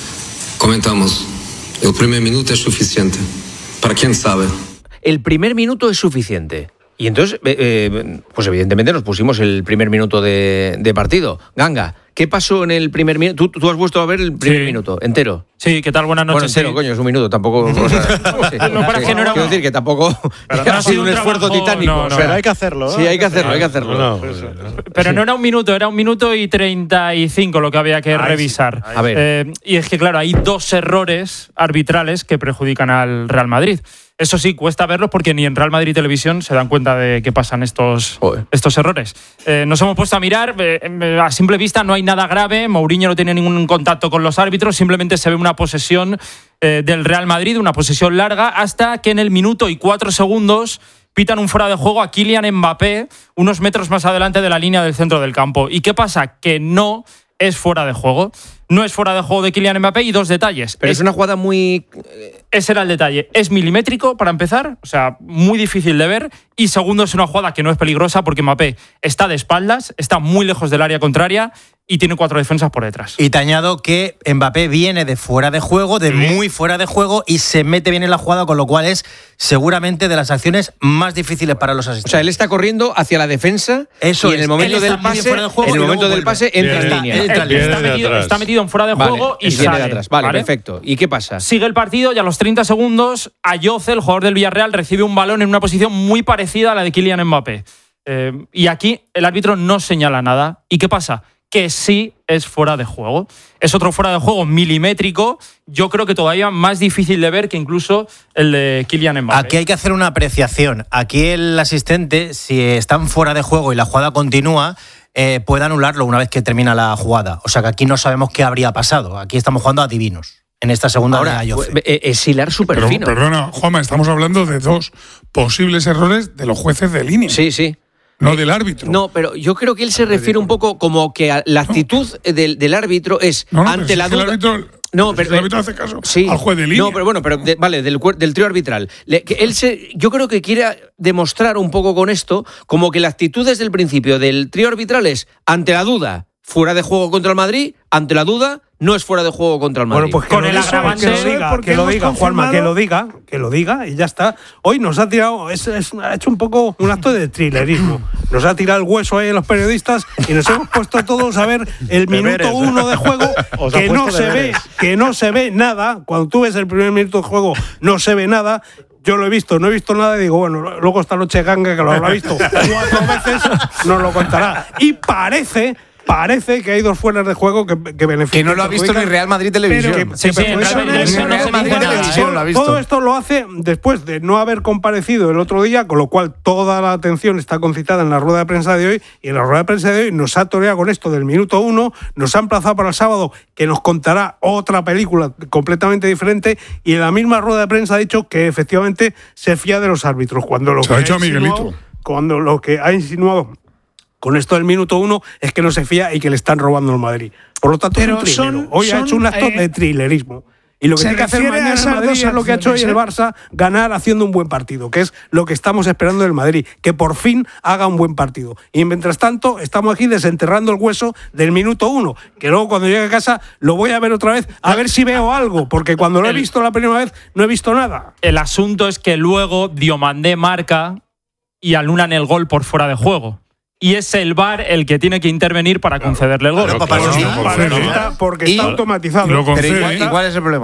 comentamos. El primer minuto es suficiente. Para quien sabe. El primer minuto es suficiente. Y entonces, eh, eh, pues evidentemente nos pusimos el primer minuto de, de partido. Ganga, ¿qué pasó en el primer minuto? ¿Tú, tú has vuelto a ver el primer sí. minuto entero? Sí, ¿qué tal? Buenas noches. Bueno, entero, sí. coño, es un minuto, tampoco... O sea, sí, no, para sí, que no era quiero decir que tampoco ha sido un, un esfuerzo trabajo, titánico. No, no, pero hay que hacerlo. Sí, hay que hacerlo, hay que hacerlo. No, no, pero no era un minuto, era un minuto y treinta y cinco lo que había que Ay, revisar. Sí. A ver. Eh, y es que, claro, hay dos errores arbitrales que perjudican al Real Madrid. Eso sí, cuesta verlos porque ni en Real Madrid Televisión se dan cuenta de que pasan estos, estos errores. Eh, nos hemos puesto a mirar, eh, a simple vista no hay nada grave, Mourinho no tiene ningún contacto con los árbitros, simplemente se ve una posesión eh, del Real Madrid, una posesión larga, hasta que en el minuto y cuatro segundos pitan un fuera de juego a Kylian Mbappé unos metros más adelante de la línea del centro del campo. ¿Y qué pasa? Que no es fuera de juego. No es fuera de juego de Kylian Mbappé y dos detalles. Pero es, es una jugada muy... Ese era el detalle. Es milimétrico, para empezar, o sea, muy difícil de ver. Y segundo, es una jugada que no es peligrosa porque Mbappé está de espaldas, está muy lejos del área contraria y tiene cuatro defensas por detrás. Y te añado que Mbappé viene de fuera de juego, de muy fuera de juego, y se mete bien en la jugada, con lo cual es seguramente de las acciones más difíciles para los asistentes. O sea, él está corriendo hacia la defensa. Eso y en el momento del pase, de juego, en el momento del pase entra en línea. Está, está, metido, está metido en fuera de vale, juego y sale. De atrás. Vale, vale, perfecto. ¿Y qué pasa? Sigue el partido y a los treinta segundos Ayoce, el jugador del Villarreal, recibe un balón en una posición muy parecida a la de Kylian Mbappé. Eh, y aquí el árbitro no señala nada. ¿Y qué pasa? Que sí es fuera de juego. Es otro fuera de juego milimétrico, yo creo que todavía más difícil de ver que incluso el de Kylian Mbappé. Aquí hay que hacer una apreciación. Aquí el asistente, si están fuera de juego y la jugada continúa, eh, puede anularlo una vez que termina la jugada. O sea que aquí no sabemos qué habría pasado. Aquí estamos jugando a divinos. En esta segunda hora, es hilar súper fino. Perdona, Juanma, estamos hablando de dos posibles errores de los jueces de línea. Sí, sí. No del árbitro. No, pero yo creo que él se refiere un poco como que la actitud no. del, del árbitro es no, no, ante la si duda. El árbitro, no, pero el árbitro hace caso sí, al juez de línea. No, pero bueno, pero de, vale, del, del trío arbitral. Le, que él se, yo creo que quiere demostrar un poco con esto como que la actitud desde el principio del trío arbitral es ante la duda fuera de juego contra el Madrid, ante la duda no es fuera de juego contra el Madrid. Bueno, pues con el agravante, que lo diga, que lo diga, Juanma, que lo diga, que lo diga y ya está. Hoy nos ha tirado, es, es, ha hecho un poco un acto de thrillerismo. Nos ha tirado el hueso ahí a los periodistas y nos hemos puesto todos a ver el minuto uno de juego que no se ve, que no se ve nada. Cuando tú ves el primer minuto de juego no se ve nada. Yo lo he visto, no he visto nada y digo, bueno, luego esta noche Ganga, que lo habrá visto cuatro veces, nos lo contará. Y parece... Parece que hay dos fueras de juego que, que benefician. Que no lo ha visto ni Real Madrid Televisión. Que, sí, sí, en Real Madrid Televisión lo ha visto. Todo esto lo hace después de no haber comparecido el otro día, con lo cual toda la atención está concitada en la rueda de prensa de hoy, y en la rueda de prensa de hoy nos ha toreado con esto del minuto uno, nos ha emplazado para el sábado, que nos contará otra película completamente diferente, y en la misma rueda de prensa ha dicho que efectivamente se fía de los árbitros. Cuando lo se que ha hecho Miguelito. Cuando lo que ha insinuado con esto del minuto uno es que no se fía y que le están robando al Madrid. Por lo tanto, pero es un son, Hoy son, ha hecho un acto eh, de thrillerismo. Y lo que tiene que hacer mañana el Madrid es lo que ha hecho hoy el Barça, ganar haciendo un buen partido, que es lo que estamos esperando del Madrid, que por fin haga un buen partido. Y mientras tanto, estamos aquí desenterrando el hueso del minuto uno, que luego cuando llegue a casa lo voy a ver otra vez, a ver si veo algo, porque cuando lo he visto la primera vez no he visto nada. El asunto es que luego Diomandé marca y anulan el gol por fuera de juego. Y es el V A R el que tiene que intervenir para concederle el gol. Claro, claro, claro, porque está, porque está automatizado. Pero igual, igual es el problema.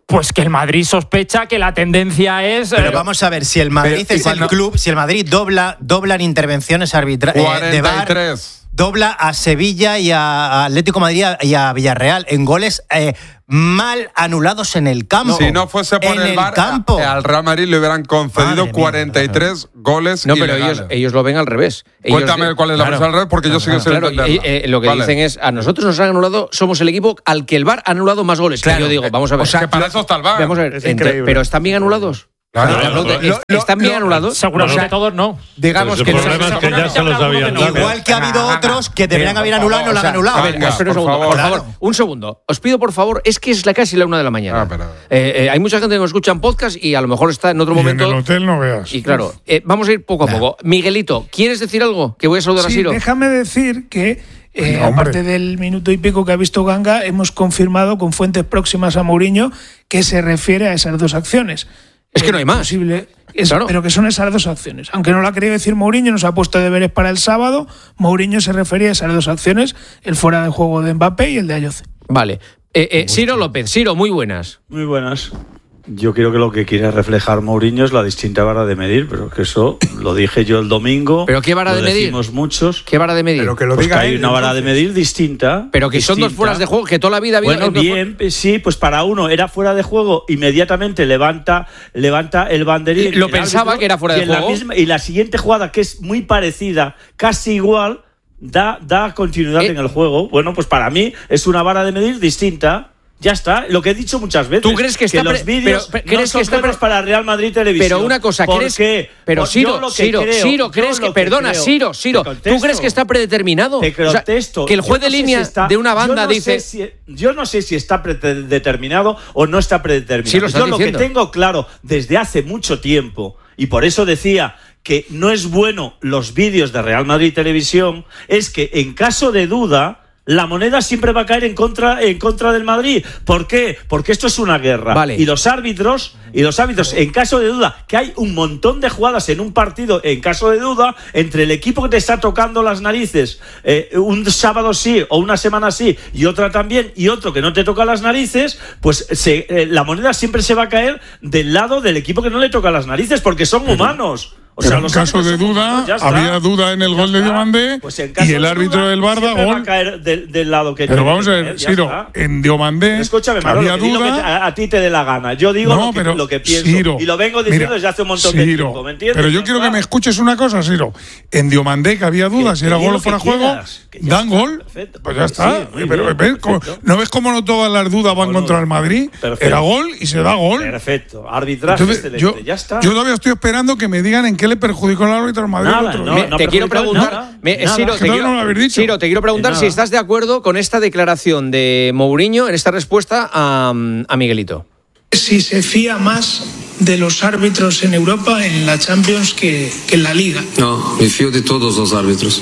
pues que el Madrid sospecha que la tendencia es... Pero eh, vamos a ver, si el Madrid pero, es el no, club, si el Madrid dobla, dobla en intervenciones arbitrales eh, de V A R, dobla a Sevilla y a Atlético de Madrid y a Villarreal en goles eh, mal anulados en el campo. Si no fuese por en el, el V A R, campo. al Real Madrid le hubieran concedido Madre cuarenta y tres mía, goles No, pero ilegales. ellos, ellos lo ven al revés. Ellos Cuéntame de, cuál es la claro, versión al revés, porque yo sigo sin claro, entenderla. eh, eh, lo que vale. dicen es, a nosotros nos han anulado, somos el equipo al que el V A R ha anulado más goles. Claro. Y yo digo, vamos a ver. O sea, que para eso está el V A R. Vamos a ver, Es entre, pero ¿están bien anulados? Claro, Claro, claro, ¿es- lo- ¿Están bien anulados? Seguramente O sea, todos no. Digamos Pero que el no. problema es que ya se los habían dado. Igual que ha habido otros que deberían haber anulado y no lo han anulado. A ver, Venga, espera un por segundo, favor. por favor. Un segundo. Os pido, por favor, es que es la casi la una de la mañana. Ah, pero- Eh, eh, hay mucha gente que nos escucha en podcast y a lo mejor está en otro Y momento. en el hotel no veas. Y claro, eh, vamos a ir poco a poco. Miguelito, ¿quieres decir algo? Que voy a saludar Sí, a Siro. déjame decir que, eh, Venga, aparte del minuto y pico que ha visto Ganga, hemos confirmado con fuentes próximas a Mourinho que se refiere a esas dos acciones. Es que no hay más. Posible, es, Claro. Pero que son esas dos acciones. Aunque no lo ha querido decir Mourinho, nos ha puesto deberes para el sábado. Mourinho se refería a esas dos acciones, el fuera de juego de Mbappé y el de Ayoce. Vale. Eh, eh, Siro López, Siro, muy buenas. Muy buenas. Yo creo que lo que quiere reflejar Mourinho es la distinta vara de medir, pero que eso lo dije yo el domingo. ¿Pero qué vara lo de medir? decimos muchos. ¿Qué vara de medir? Pero que lo Pues diga que hay él, una vara entonces. de medir distinta. Pero que son dos distinta. fueras de juego que toda la vida ha habido. Bueno, bien, sí, pues para uno era fuera de juego, inmediatamente levanta, levanta el banderín. Lo el pensaba árbitro, que era fuera y de en la juego. misma- y la siguiente jugada, que es muy parecida, casi igual, da, da continuidad Eh. en el juego. Bueno, pues para mí es una vara de medir distinta. Ya está, lo que he dicho muchas veces. ¿Tú crees que está los pre- vídeos pero- pero no crees son que está buenos pre- para Real Madrid Televisión? Pero una cosa, ¿Por ¿crees? qué? Pero Pues Siro, yo lo que Siro, creo, Siro, yo ¿crees que lo perdona, creo, Siro, Siro, te ¿tú contesto. crees que está predeterminado? Te O sea, contesto. que el Yo juez no de sé línea si está- de una banda yo no dice sé si- yo no sé si está predeterminado o no está predeterminado. Sí, lo estás yo lo diciendo. que tengo claro desde hace mucho tiempo, y por eso decía que no es bueno los vídeos de Real Madrid Televisión, es que en caso de duda la moneda siempre va a caer en contra, en contra del Madrid. ¿Por qué? Porque esto es una guerra. Vale. Y los árbitros, y los árbitros, en caso de duda, que hay un montón de jugadas en un partido, en caso de duda, entre el equipo que te está tocando las narices, eh, un sábado sí, o una semana sí, y otra también, y otro que no te toca las narices, pues se, eh, la moneda siempre se va a caer del lado del equipo que no le toca las narices, porque son humanos. O sea, Pero en los caso árbitros de son duda, humanos, ya está. había duda en el Ya gol de está. Diomandé Pues en caso y el de árbitro duda, del Barça, siempre va gol. a caer del, del lado que Pero tiene vamos a que ver, caer, ya Siro, está. en Diomandé Escúchame, que Manolo, había que di lo que duda. te- a, a ti te dé la gana. Yo digo No, lo, que, pero, lo que pienso. Siro, y lo vengo diciendo mira, desde hace un montón de Siro, tiempo, ¿me entiendes? Pero yo Ya quiero está. que me escuches una cosa, Siro. En Diomandé, que había dudas Que- si era que di gol lo o fuera que juego, quieras, que ya dan está, gol. perfecto. Pues ya Sí, está. muy Pero bien, ¿ves cómo- perfecto. ¿no ves cómo no todas las dudas van Bueno, contra el Madrid? perfecto. Era gol y se da gol. Perfecto. Arbitraje Entonces, excelente. yo, ya está. yo todavía estoy esperando que me digan en qué le perjudicó el árbitro al Madrid Nada, el otro no, día. no te quiero perjudica preguntar, nada, me- nada. Siro, Que te todavía quiero, no lo habéis dicho. Siro, te quiero preguntar De si nada. estás de acuerdo con esta declaración de Mourinho en esta respuesta a, a Miguelito. Si se fía más de los árbitros en Europa en la Champions que, que en la Liga. No, me fío de todos los árbitros.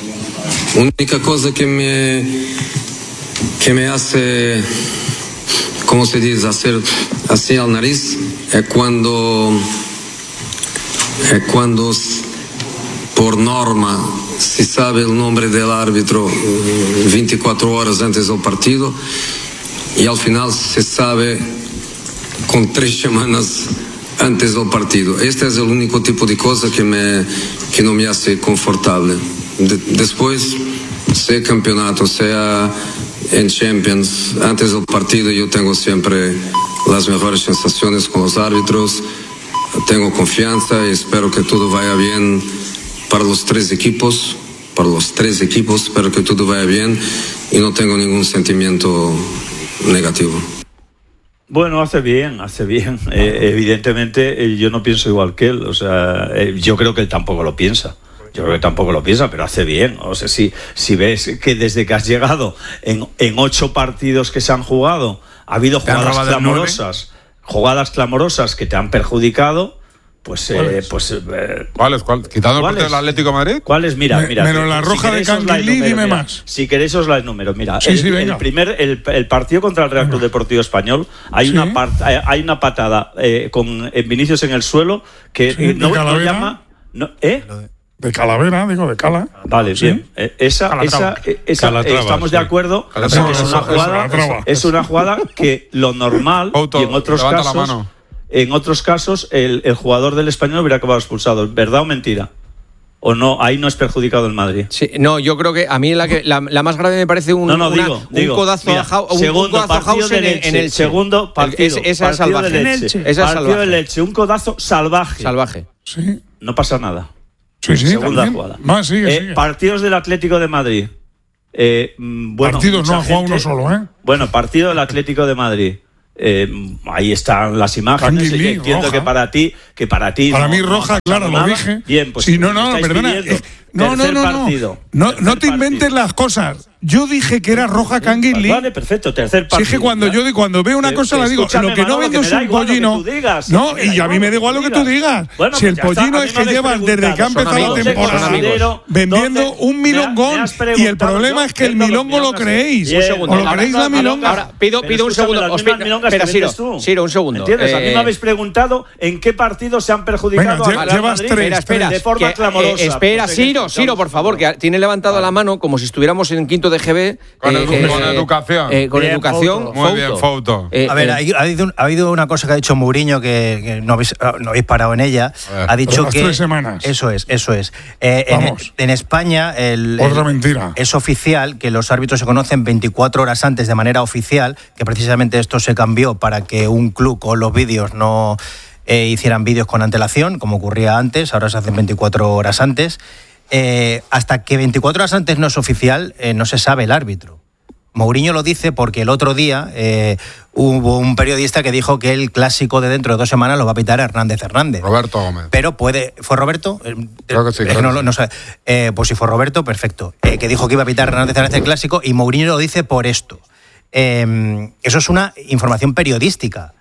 Única cosa que me que me hace, ¿cómo se dice? Hacer así al nariz es cuando es cuando por norma se sabe el nombre del árbitro eh, veinticuatro horas antes del partido y al final se sabe con tres semanas antes del partido. Este es el único tipo de cosa que, me, que no me hace confortable. De, después, sea campeonato, sea en Champions, antes del partido yo tengo siempre las mejores sensaciones con los árbitros, tengo confianza y espero que todo vaya bien para los tres equipos, para los tres equipos, espero que todo vaya bien y no tengo ningún sentimiento negativo. Bueno, hace bien, hace bien. Eh, evidentemente, eh, yo no pienso igual que él. O sea, eh, yo creo que él tampoco lo piensa. Yo creo que tampoco lo piensa, pero hace bien. O sea, si, si ves que desde que has llegado en, en ocho partidos que se han jugado, ha habido ¿Te han jugadas robado el clamorosas, jugadas clamorosas que te han perjudicado, pues, eh, ¿Cuáles? pues eh, ¿Cuáles? ¿Cuál? ¿Quitando el partido del Atlético de Madrid? ¿cuáles? Mira, Me- mira. menos la si roja de queréis os la Canguilí, enumero, dime mira. más. Si queréis os la enumero. Mira, Sí, el, sí, venga. el primer, el, el partido contra el Real Club Deportivo Español, hay Sí. una part- hay hay una patada eh, con eh, Vinicius en el suelo que Sí, eh, no, de no Calavera. llama, no, ¿eh? De Calavera, digo, de Cala. Vale, ¿Sí? bien. Eh, esa, Calatrava. esa, eh, esa Calatrava, estamos sí. de acuerdo. Calatrava, Es una eso, jugada, Calatrava. es una jugada que lo normal Auto, y en otros levanta la casos, mano. en otros casos el, el jugador del Español hubiera acabado expulsado. ¿Verdad o mentira? ¿O no? Ahí no es perjudicado el Madrid. Sí, no, yo creo que a mí la, que, la, la más grave me parece un, No, no, una- digo, un digo, codazo mira, a Jau- un- un segundo codazo a partido Hausen del en, Elche, en el segundo partido, Es- esa es partido salvaje. del Elche, Esa es partido salvaje. del Elche, un codazo salvaje. Salvaje. Sí. No pasa nada. Sí, sí, Segunda también. jugada. Va, sigue, Eh, sigue. Partidos del Atlético de Madrid. Eh, mm, bueno, Partidos, mucha no ha jugado gente- uno solo, ¿eh? Bueno, partido del Atlético de Madrid. Eh, ahí están las imágenes. Canguilí, y entiendo roja. que para ti, que para ti. Para no- mí no ha roja, pasado claro, lo nada. dije. Bien, pues Sí, no, no, estáis perdona. pidiendo eh, no, no, tercer no, no. partido. No, no te inventes las cosas. Yo dije que era roja Canguilí. Vale, perfecto, tercer Si partido. es que cuando ¿ya? yo cuando veo una Eh, cosa la digo, escúchame, lo que no Manolo, vendo que es me da un igual lo que pollino. tú digas, No, que me da y a mí igual me da igual lo que tú digas. Bueno, Si el pues ya está, pollino a mí es me que habéis llevas desde que preguntado, ha son empezado la amigos, temporada son amigos. vendiendo ¿Dónde un me milongón has y el preguntado problema yo? es que el ¿Qué es lo que milongo lo milongas? creéis. Bien, Un segundo. ¿O lo ahora- creéis la milonga? Ahora, pido, Pero pido un escúchame, segundo. las Os mismas pido- milongas espera, que Siro, vendes tú. Siro, un segundo. ¿Entiendes? A mí Eh, me habéis preguntado en qué partidos se han perjudicado Venga, al lle- Real llevas Madrid tres, Espera, espera. de forma que, clamorosa. eh, espera, Pues, venga, Siro, Siro, por favor, que tiene levantado la mano como si estuviéramos en quinto de G B. Con eh, edu- eh, con educación. eh, con Bien, educación. Fouto. Muy bien, Fouto. Eh, A ver, eh, hay- ha, habido, un- ha habido una cosa que ha dicho Mourinho que, que no, habéis, no habéis parado en ella. A ver, ha dicho pero las que. tres semanas. Eso es, eso es. Eh, en, Vamos. en España. El, Otra el- mentira. Es oficial que los árbitros se conocen veinticuatro horas antes de manera oficial, que precisamente esto se cambió para que un club con los vídeos no eh, hicieran vídeos con antelación, como ocurría antes, ahora se hacen veinticuatro horas antes. Eh, hasta que veinticuatro horas antes no es oficial, eh, no se sabe el árbitro. Mourinho lo dice porque el otro día eh, hubo un periodista que dijo que el clásico de dentro de dos semanas lo va a pitar Hernández Hernández. Roberto Gómez. Pero puede. ¿Fue Roberto? Eh, Creo que sí, es creo que no, que lo- sí. no sé. Eh, pues si fue Roberto, perfecto. Eh, que dijo que iba a pitar Hernández Hernández el clásico y Mourinho lo dice por esto. Eh, eso es una información periodística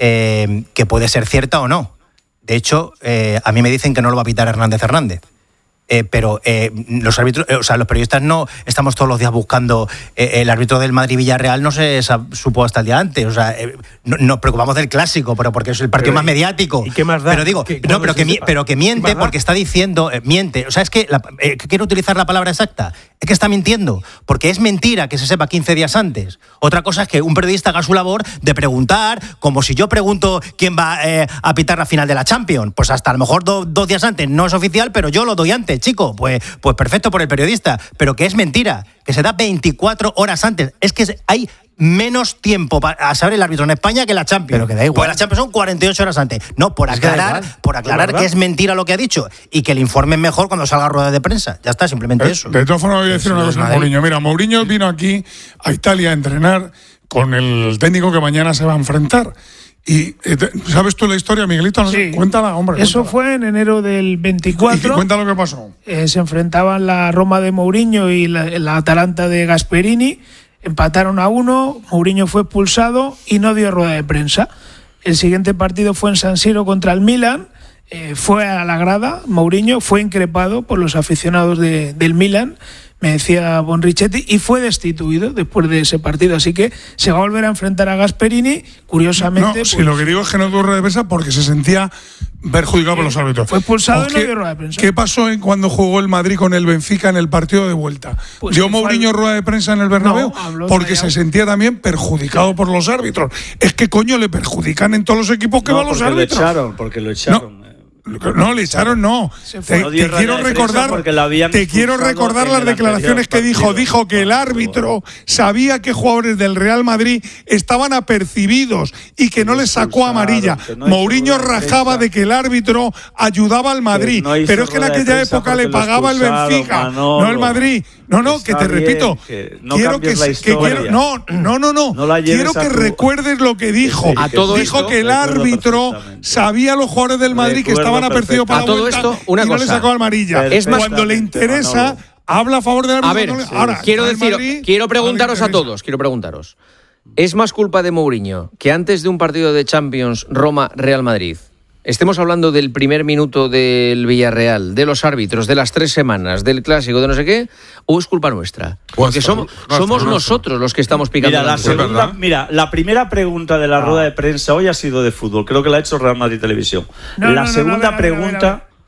eh, que puede ser cierta o no. De hecho, eh, a mí me dicen que no lo va a pitar Hernández Hernández. Eh, pero eh, los árbitros, eh, o sea, los periodistas no estamos todos los días buscando eh, el árbitro del Madrid-Villarreal no se sab- supo hasta el día antes, o sea, eh, no- nos preocupamos del clásico, pero porque es el partido Pero, más ¿y- mediático. y qué más da? Pero digo, ¿Qué- no, cuándo pero se que, mi- sepa? pero que ¿Qué miente más da? porque está diciendo, eh, miente, o sea, es que la- eh, que quiero utilizar la palabra exacta, es que está mintiendo, porque es mentira que se sepa quince días antes. Otra cosa es que un periodista haga su labor de preguntar, como si yo pregunto quién va eh, a pitar la final de la Champions, pues hasta a lo mejor do- dos días antes no es oficial, pero yo lo doy antes, chico, pues, pues perfecto por el periodista, pero que es mentira, que se da veinticuatro horas antes, es que se- hay menos tiempo para saber el árbitro en España que la Champions. Pero que da igual. Pues la Champions son cuarenta y ocho horas antes. No, por Es que da aclarar, igual. por aclarar ¿verdad? que es mentira lo que ha dicho y que le informen mejor cuando salga a rueda de prensa. Ya está, simplemente Eh, eso. De todas formas, voy a decir Eso una es cosa a Madrid. Mourinho. Mira, Mourinho vino aquí a Italia a entrenar con el técnico que mañana se va a enfrentar. Y eh, te- ¿sabes tú la historia, Miguelito? No sé, Sí. cuéntala, hombre. Eso cuéntala. fue en enero del Y, veinticuatro. y cuenta lo que pasó. Eh, se enfrentaban la Roma de Mourinho y la, la Atalanta de Gasperini. Empataron a uno, Mourinho fue expulsado y no dio rueda de prensa. El siguiente partido fue en San Siro contra el Milan. Eh, fue a la grada, Mourinho fue increpado por los aficionados de- del Milan, me decía Bonrichetti, y fue destituido después de ese partido. Así que se va a volver a enfrentar a Gasperini, curiosamente. No, si pues, lo que digo es que no dio rueda de prensa porque se sentía perjudicado por los árbitros. Fue expulsado ¿O y no qué- dio rueda de prensa. ¿Qué pasó en cuando jugó el Madrid con el Benfica en el partido de vuelta? Pues ¿Dio que fue Mourinho al- rueda de prensa en el Bernabéu? No, habló porque callado. se sentía también perjudicado por los árbitros. Es que coño le perjudican en todos los equipos que No, van los porque lo árbitros. echaron, porque lo echaron. No, le echaron, no. Se fue. Te, No dio te rueda quiero de prensa recordar, porque la habían te quiero expulsado recordar en las el declaraciones anterior que dijo. partido. Dijo que el árbitro sabía que jugadores del Real Madrid estaban apercibidos y que no les sacó expulsaron, amarilla. que no hizo Mourinho rueda de rajaba prensa. de que el árbitro ayudaba al Madrid, no hizo pero es que en rueda de aquella prensa época le porque lo pagaba el expulsaron, Benfica, Manolo. no el Madrid. No, no, que Está te bien, repito, que no quiero que, cambies la que historia. quiero, no, no, no, no, No la lleves quiero a que tu- recuerdes lo que dijo. A todo dijo esto, que el recuerdo árbitro perfectamente. sabía a los jugadores del Madrid que Recuerdo estaban apercibidos para A la todo vuelta esto, una y no le cosa. sacó amarilla. Es más- Cuando le interesa, Manolo. habla a favor del árbitro. A ver, no le- ahora, quiero el decir, Madrid, quiero no le preguntaros a interesa. todos, quiero preguntaros. ¿Es más culpa de Mourinho que antes de un partido de Champions Roma-Real Madrid estemos hablando del primer minuto del Villarreal, de los árbitros, de las tres semanas, del clásico, de no sé qué, o es culpa nuestra? Porque Nuestra, somos, nuestra, somos nuestra. nosotros los que estamos picando Mira, la el anzuelo. segunda, ¿verdad? mira, la primera pregunta de la rueda de prensa hoy ha sido de fútbol. Creo que la ha hecho Real Madrid Televisión. No, la no, no, segunda no, a ver, a ver, a ver, pregunta, a ver.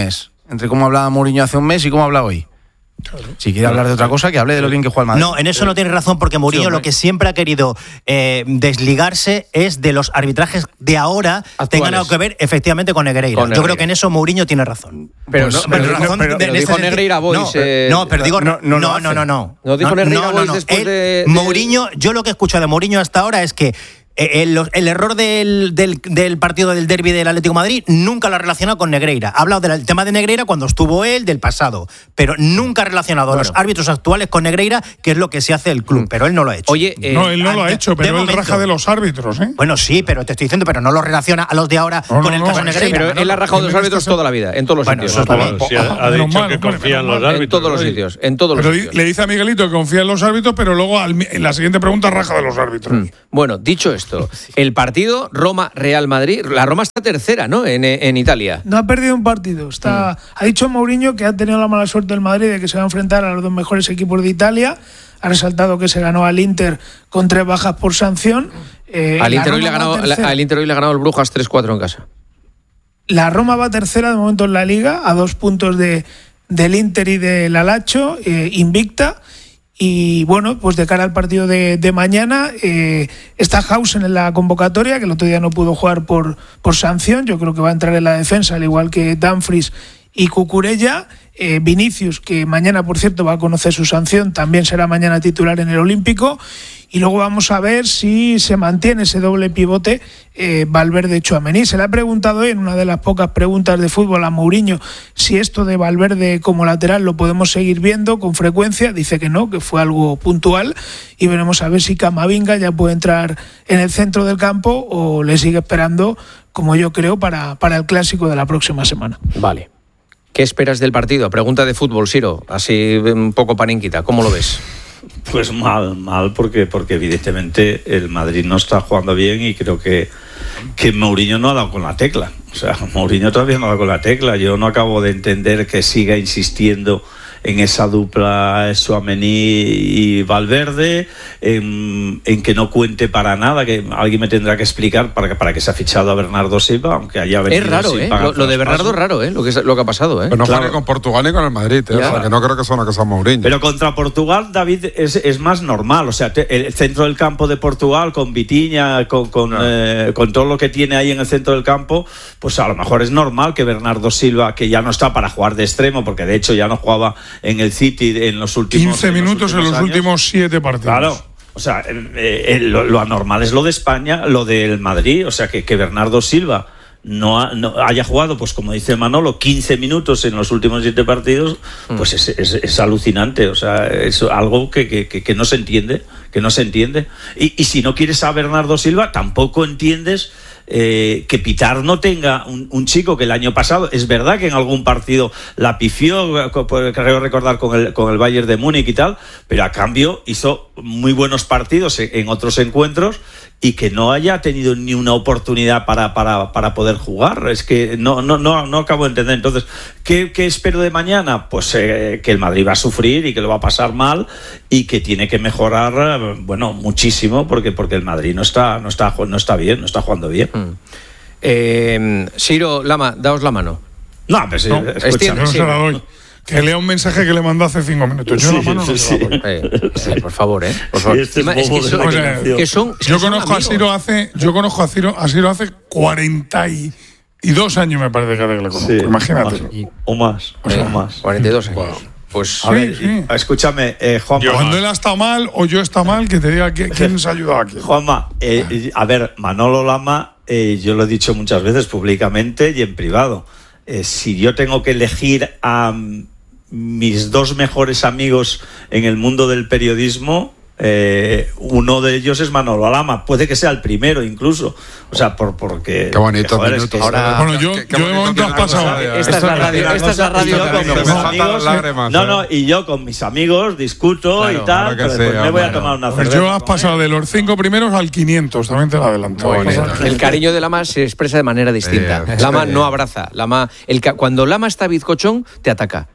mes, entre cómo hablaba Mourinho hace un mes y cómo habla hoy. Si quiere hablar de otra cosa, que hable de lo bien que juega el Madrid. No, en eso no tiene razón, porque Mourinho Sí, lo que siempre ha querido eh, desligarse es de los arbitrajes de ahora Actuales. tengan algo que ver efectivamente con Negreira. Con Yo Negreira. creo que en eso Mourinho tiene razón. Pero Pues, no, pero, pero no, razón pero- de- pero en dijo ese Negreira sentido- Boys. No, eh, no, pero digo, no, no lo no, hace. no, no, no. ¿No dijo Negreira Boys después Él- de- de- Mourinho, yo lo que he escuchado de Mourinho hasta ahora es que eh, el, el error del, del, del partido del derbi del Atlético de Madrid nunca lo ha relacionado con Negreira. Ha hablado del tema de Negreira cuando estuvo él, del pasado, pero nunca ha relacionado a los árbitros actuales con Negreira, que es lo que se hace el club, pero él no lo ha hecho. Oye, eh, No, él no lo ha de- hecho, de pero él momento. raja de los árbitros, ¿eh? Bueno, sí, pero te estoy diciendo, pero no lo relaciona a los de ahora No, con no, el no, caso sí, Negreira. Pero ¿no? él ha rajado de los árbitros toda la vida, en todos los Bueno, sitios. eso está bien. Sí, ha, ha Menos dicho mal, que hombre, confía en menos los mal. En árbitros. todos los ¿no? sitios, en todos los Pero di- sitios. le dice a Miguelito que confía en los árbitros, pero luego al mi- en la siguiente pregunta raja de los árbitros. Mm. Bueno, dicho esto, el partido Roma-Real Madrid, la Roma está tercera, ¿no? En, en Italia. No ha perdido un partido. Está, Ha dicho Mourinho que ha tenido la mala suerte el Madrid de que se va a enfrentar a los dos mejores equipos de Italia. Ha resaltado que se ganó al Inter con tres bajas por sanción. Eh, Al la Inter, hoy Roma le ha va ganado, tercera. al Inter hoy le ha ganado el Brujas tres cuatro en casa. La Roma va tercera de momento en la Liga, a dos puntos de, del Inter y del Alacho, eh, invicta. Y bueno, pues de cara al partido de, de mañana, eh, está Hausen en la convocatoria, que el otro día no pudo jugar por, por sanción. Yo creo que va a entrar en la defensa, al igual que Dumfries y Cucurella. Eh, Vinicius, que mañana, por cierto, va a conocer su sanción, también será mañana titular en el Olímpico. Y luego vamos a ver si se mantiene ese doble pivote eh, Valverde-Tchouaméni. Se le ha preguntado hoy, en una de las pocas preguntas de fútbol, a Mourinho si esto de Valverde como lateral lo podemos seguir viendo con frecuencia. Dice que no, que fue algo puntual. Y veremos a ver si Camavinga ya puede entrar en el centro del campo o le sigue esperando, como yo creo, para, para el clásico de la próxima semana. Vale. ¿Qué esperas del partido? Pregunta de fútbol, Siro. Así un poco paninquita. ¿Cómo lo ves? Pues mal, mal, porque, porque evidentemente el Madrid no está jugando bien y creo que, que Mourinho no ha dado con la tecla. O sea, Mourinho todavía no ha dado con la tecla. Yo no acabo de entender que siga insistiendo en esa dupla Tchouaméni y Valverde, en, en que no cuente para nada, que alguien me tendrá que explicar para que, para que se ha fichado a Bernardo Silva, aunque haya venido Es raro, sin ¿eh? pagar Lo, lo de Bernardo traspaso. es raro, ¿eh? Lo que, lo que ha pasado, ¿eh? Pero no Claro. juega ni con Portugal ni con el Madrid, ¿eh? Ya. O sea, que no creo que sea una cosa Mourinho. Pero contra Portugal, David, es, es más normal. O sea, te- el centro del campo de Portugal, con Vitinha, con, con, eh, con todo lo que tiene ahí en el centro del campo, pues a lo mejor es normal que Bernardo Silva, que ya no está para jugar de extremo, porque de hecho ya no jugaba en el City en los últimos quince en los minutos en los años. últimos siete partidos. Claro. O sea, eh, eh, lo, lo anormal es lo de España, lo del Madrid. O sea, que, que Bernardo Silva no, ha- no haya jugado, pues como dice Manolo, quince minutos en los últimos siete partidos, pues es, es- es alucinante. O sea, es algo que, que- que- que no se entiende, que no se entiende. Y, y si no quieres a Bernardo Silva, tampoco entiendes eh, que Pitar no tenga un, un chico que el año pasado, es verdad que en algún partido la pifió, co- por- creo recordar con el, con el Bayern de Múnich y tal, pero a cambio hizo muy buenos partidos en, en otros encuentros y que no haya tenido ni una oportunidad para, para, para poder jugar. Es que no, no, no, no acabo de entender. Entonces, ¿qué, qué espero de mañana? Pues eh, que el Madrid va a sufrir y que lo va a pasar mal y que tiene que mejorar, eh, bueno, muchísimo, porque, porque el Madrid no está, no está, no está bien, no está jugando bien. Eh, Siro, Lama, daos la mano. No, pero sí, No, escucha, yo no sí. se la doy. Que lea un mensaje que le mandó hace cinco minutos. Yo Sí, la mano no sí, se la doy. Eh, sí, por favor, ¿eh? Por favor. Sí, este es Encima, es que bobo de son, la O sea, generación. que son- es que Yo son conozco a amigos. Siro hace, yo conozco a Siro, a Siro hace cuarenta y dos años, me parece que le conozco. Sí, Imagínate. O más, o Eh, más. cuarenta y dos años. Pues, A ver, sí. escúchame, eh, Juanma. Cuando él ha estado mal o yo está mal, que te diga que- quién nos ha ayudado aquí. Juanma, eh, a ver, Manolo Lama, eh, yo lo he dicho muchas veces públicamente y en privado. Eh, si yo tengo que elegir a mm, mis dos mejores amigos en el mundo del periodismo, eh, uno de ellos es Manolo Lama. Puede que sea el primero incluso. O sea, por, porque... Qué bonitos joder, es minutos. que ahora- Bueno, yo, Qué- qué yo de bonito momento has tiene la cosa, pasado. eh. Esta es la radio, Una esta es la cosa, radio y yo que con tenemos. mis Me faltan amigos, lágrimas, no, eh. no, y yo con mis amigos discuto Claro, y tal, claro que pero sí, después me voy a hombre. tomar una Pues cerveza. yo has pasado de los cinco primeros al quinientos, también te lo adelanto. Muy bonito. El cariño de Lama se expresa de manera distinta. Eh, Lama sí. no abraza. Lama, el, ca- cuando Lama está bizcochón, te ataca.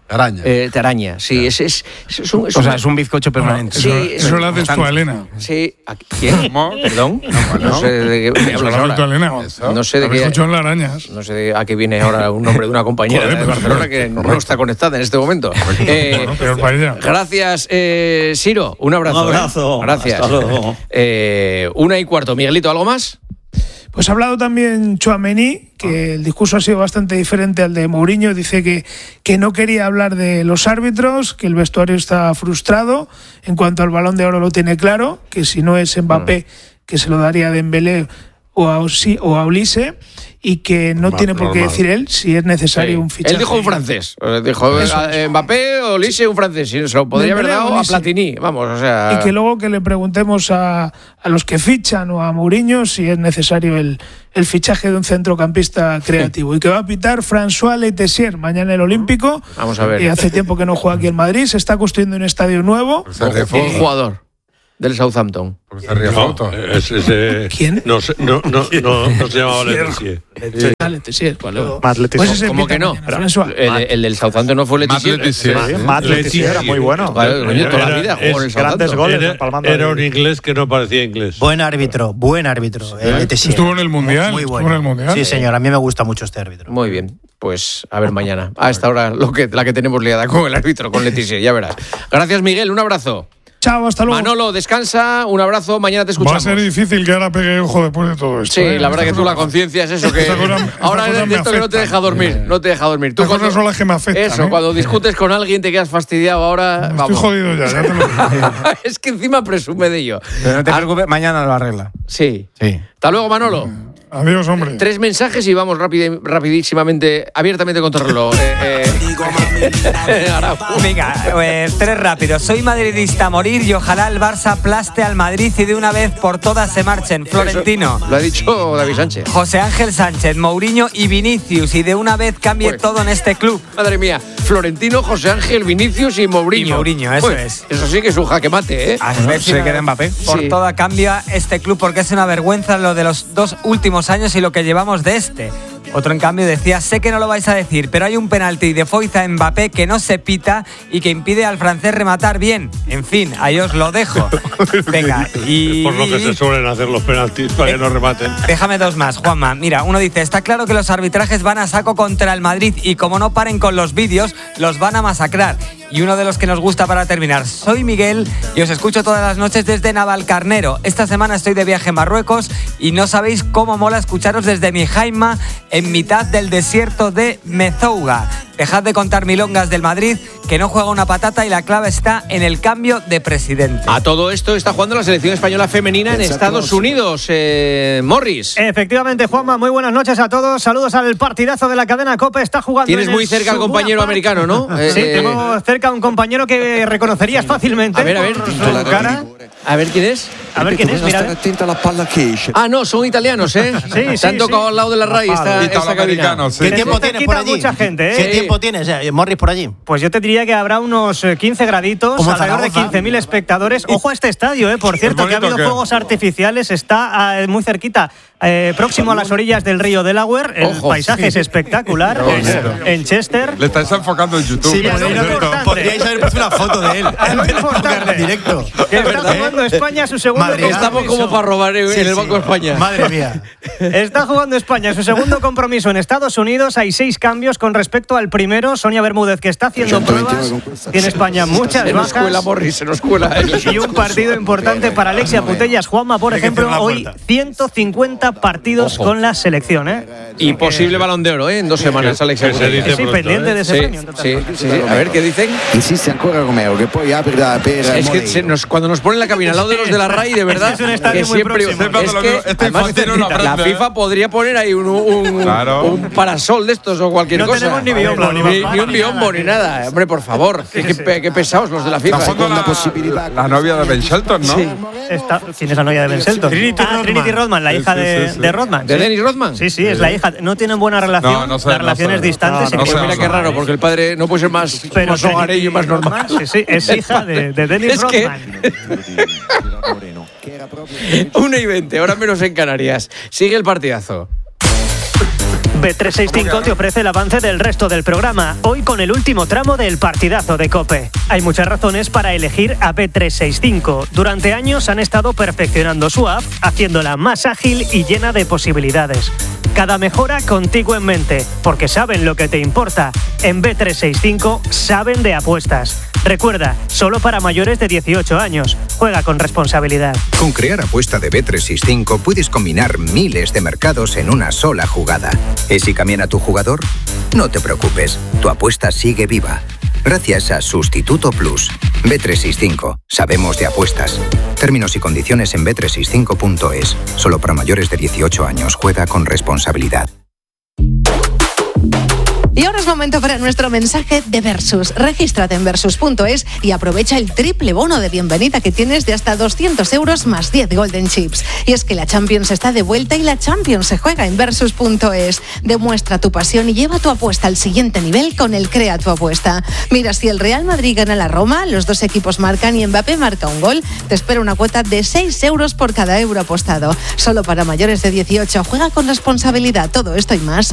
Araña. Eh, te araña, sí. Es, es, es un, es o sea, un, es un bizcocho permanente. Sí, eso eso lo haces tú a Elena. Sí. ¿Quién? ¿Perdón? No, no sé de qué me hablas ahora. Tú a Elena. No sé de qué. Escuchado en las arañas. No sé de a qué viene ahora un nombre de una compañera Joder, de Barcelona que correcto. no está conectada en este momento. Eh, bueno, peor para ella. Gracias, eh, Siro. Un abrazo. Un abrazo. Eh. Gracias. Hasta luego. Eh, una y cuarto. Miguelito, ¿algo más? Pues ha hablado también Tchouaméni, que el discurso ha sido bastante diferente al de Mourinho. Dice que, que no quería hablar de los árbitros, que el vestuario está frustrado. En cuanto al Balón de Oro lo tiene claro, que si no es Mbappé, que se lo daría a Dembélé o a, Osi, o a Olise, y que no normal, tiene por qué normal. decir él si es necesario sí. un fichaje. Él dijo un francés. Dijo eh, Mbappé o Olise un francés. Se lo podría haber dado a Platini. Vamos, o sea... Y que luego que le preguntemos a, a los que fichan o a Mourinho si es necesario el, el fichaje de un centrocampista creativo. Sí. Y que va a pitar François Letessier mañana en el Olímpico. Vamos a ver. Y hace tiempo que no juega aquí en Madrid. Se está construyendo un estadio nuevo. Un jugador del Southampton. No, ese, ese, ¿Quién? No, no, no, no, no se llamaba Letessier. Ah, Letessier, pues luego. Matt Letessier. Pues ¿Cómo que no? Mañana, el, el del Southampton no fue Letessier. Matt Letessier. Sí, Matt Letessier era muy bueno. Vale, coño, toda la vida jugó en el grandes goles. Era, era un inglés que no parecía inglés. Buen árbitro, buen árbitro. ¿Eh? Letessier. Estuvo en el Mundial. Muy bueno. Estuvo en el Mundial. Sí, señor, a mí me gusta mucho este árbitro. Muy bien. Pues a ver mañana. A esta hora lo que, la que tenemos liada con el árbitro, con Letessier, ya verás. Gracias, Miguel. Un abrazo. Chao, hasta luego. Manolo, descansa, un abrazo, mañana te escuchamos. Va a ser difícil que ahora pegue ojo después de todo esto. Sí, ¿eh? la verdad que tú la conciencia es eso que... Esta cosa, esta ahora es esto que no te deja dormir, no te deja dormir. Estas cosas son las que me afectan. Eso, ¿eh? cuando discutes con alguien te quedas fastidiado ahora... Estoy vamos. jodido ya, ya te lo digo. Es que encima presume de ello. Pero no te preocupes, mañana lo arregla. Sí. Sí. Hasta luego, Manolo. Adiós, hombre. Tres mensajes y vamos rapid, rapidísimamente, abiertamente contra el reloj. Eh, eh. Venga, eh, tres rápidos. Soy madridista a morir y ojalá el Barça aplaste al Madrid y de una vez por todas se marchen. Florentino. Eso lo ha dicho David Sánchez. José Ángel Sánchez, Mourinho y Vinicius y de una vez cambie pues, todo en este club. Madre mía, Florentino, José Ángel, Vinicius y Mourinho. Y Mourinho, eso pues, es. Eso sí que es un jaque mate, ¿eh? A ver si se queda Mbappé. Por sí. toda cambia este club porque es una vergüenza lo de los dos últimos años y lo que llevamos de este. Otro, en cambio, decía, sé que no lo vais a decir, pero hay un penalti de Foyth a Mbappé que no se pita y que impide al francés rematar bien. En fin, ahí os lo dejo. Venga, y... Por lo que se suelen hacer los penaltis para eh, que no rematen. Déjame dos más, Juanma. Mira, uno dice, está claro que los arbitrajes van a saco contra el Madrid y como no paren con los vídeos, los van a masacrar. Y uno de los que nos gusta para terminar, soy Miguel y os escucho todas las noches desde Navalcarnero. Esta semana estoy de viaje en Marruecos y no sabéis cómo mola escucharos desde mi Jaima en mitad del desierto de Mezouga. Dejad de contar milongas del Madrid, que no juega una patata y la clave está en el cambio de presidente. A todo esto está jugando la selección española femenina en Estados Unidos. Eh, Morris. Efectivamente, Juanma, muy buenas noches a todos. Saludos al partidazo de la cadena COPE. Está jugando. Tienes muy cerca al compañero americano, ¿no? Sí, eh, tengo cerca a un compañero que reconocerías fácilmente. A ver, a ver. Por su cara. A ver quién es. A ver quién es, mira. Ah, no, son italianos, ¿eh? Sí, sí. Se han tocado sí. al lado de la raya esta, esta cabina. Sí. ¿Qué tiempo tienes por allí? Mucha gente, ¿eh? ¿Qué tiempo tienes, eh, Morris, por allí? Pues yo te diría que habrá unos quince graditos, alrededor de quince mil espectadores. Ojo a este estadio, ¿eh? Por cierto, que ha habido fuegos artificiales, está eh, muy cerquita. Eh, próximo a las orillas del río Delaware, el Ojo, paisaje sí. es espectacular en, en Chester. Le estáis enfocando en YouTube. Sí, podríais, podríais haber puesto una foto de él. A lo importante, en directo. Que está jugando España su segundo Madre, compromiso. Estamos como para robar en sí, el Banco sí. España. Madre mía. Está jugando España su segundo compromiso en Estados Unidos. Hay seis cambios con respecto al primero. Sonia Bermúdez, que está haciendo pruebas. Tiene España muchas se bajas. Se nos cuela, Morris, se nos cuela. Y un partido importante para Alexia Putellas. Juanma, por ejemplo, hoy ciento cincuenta partidos Ojo. con la selección, ¿eh? Y posible Balón de Oro, ¿eh? En dos semanas, Alexia. Sí, sí, pronto, pendiente ¿eh? de ese sí, premio. Sí, sí, sí. A ver, ¿qué dicen? Insiste ancora Romeo, que poi apre la pera. Es que se nos, cuando nos ponen la cabina al lado de los de la R A I, de verdad, es un estadio que muy siempre... próximo. Es que, este además, la FIFA podría poner ahí un, un, claro. un parasol de estos o cualquier no cosa. No tenemos ni biombo, ni, ni, ni un biombo, ni nada. Hombre, por favor, sí, qué, sí. qué, qué pesados los de la FIFA. La, la novia de Ben Shelton, ¿no? Sí. Está, ¿quién es la novia de Ben Shelton? Trinity, ah, Rodman. Trinity Rodman, la hija sí, sí, de, sí, sí. de Rodman. ¿De sí. Dennis Rodman? Sí, sí, es la hija. No tienen buena relación, no, no sé, las relaciones no sé. distantes. No, no, no, mira qué raro, porque el padre no puede ser más, Pero más hogareño y más normal. Sí, sí, es hija de, de Dennis es Rodman. una y veinte, ahora menos en Canarias. Sigue el partidazo. Bet trescientos sesenta y cinco te ofrece el avance del resto del programa, hoy con el último tramo del partidazo de COPE. Hay muchas razones para elegir a Bet trescientos sesenta y cinco. Durante años han estado perfeccionando su app, haciéndola más ágil y llena de posibilidades. Cada mejora contigo en mente, porque saben lo que te importa. En Bet trescientos sesenta y cinco saben de apuestas. Recuerda, solo para mayores de dieciocho años. Juega con responsabilidad. Con Crear Apuesta de Bet trescientos sesenta y cinco puedes combinar miles de mercados en una sola jugada. ¿Y si cambian a tu jugador? No te preocupes, tu apuesta sigue viva. Gracias a Sustituto Plus. Bet trescientos sesenta y cinco. Sabemos de apuestas. Términos y condiciones en bet trescientos sesenta y cinco punto es. Solo para mayores de dieciocho años. Juega con responsabilidad. Y ahora es momento para nuestro mensaje de Versus. Regístrate en versus punto es y aprovecha el triple bono de bienvenida que tienes de hasta doscientos euros más diez Golden Chips. Y es que la Champions está de vuelta y la Champions se juega en versus punto es. Demuestra tu pasión y lleva tu apuesta al siguiente nivel con el Crea tu Apuesta. Mira, si el Real Madrid gana la Roma, los dos equipos marcan y Mbappé marca un gol, te espera una cuota de seis euros por cada euro apostado. Solo para mayores de dieciocho. Juega con responsabilidad. Todo esto y más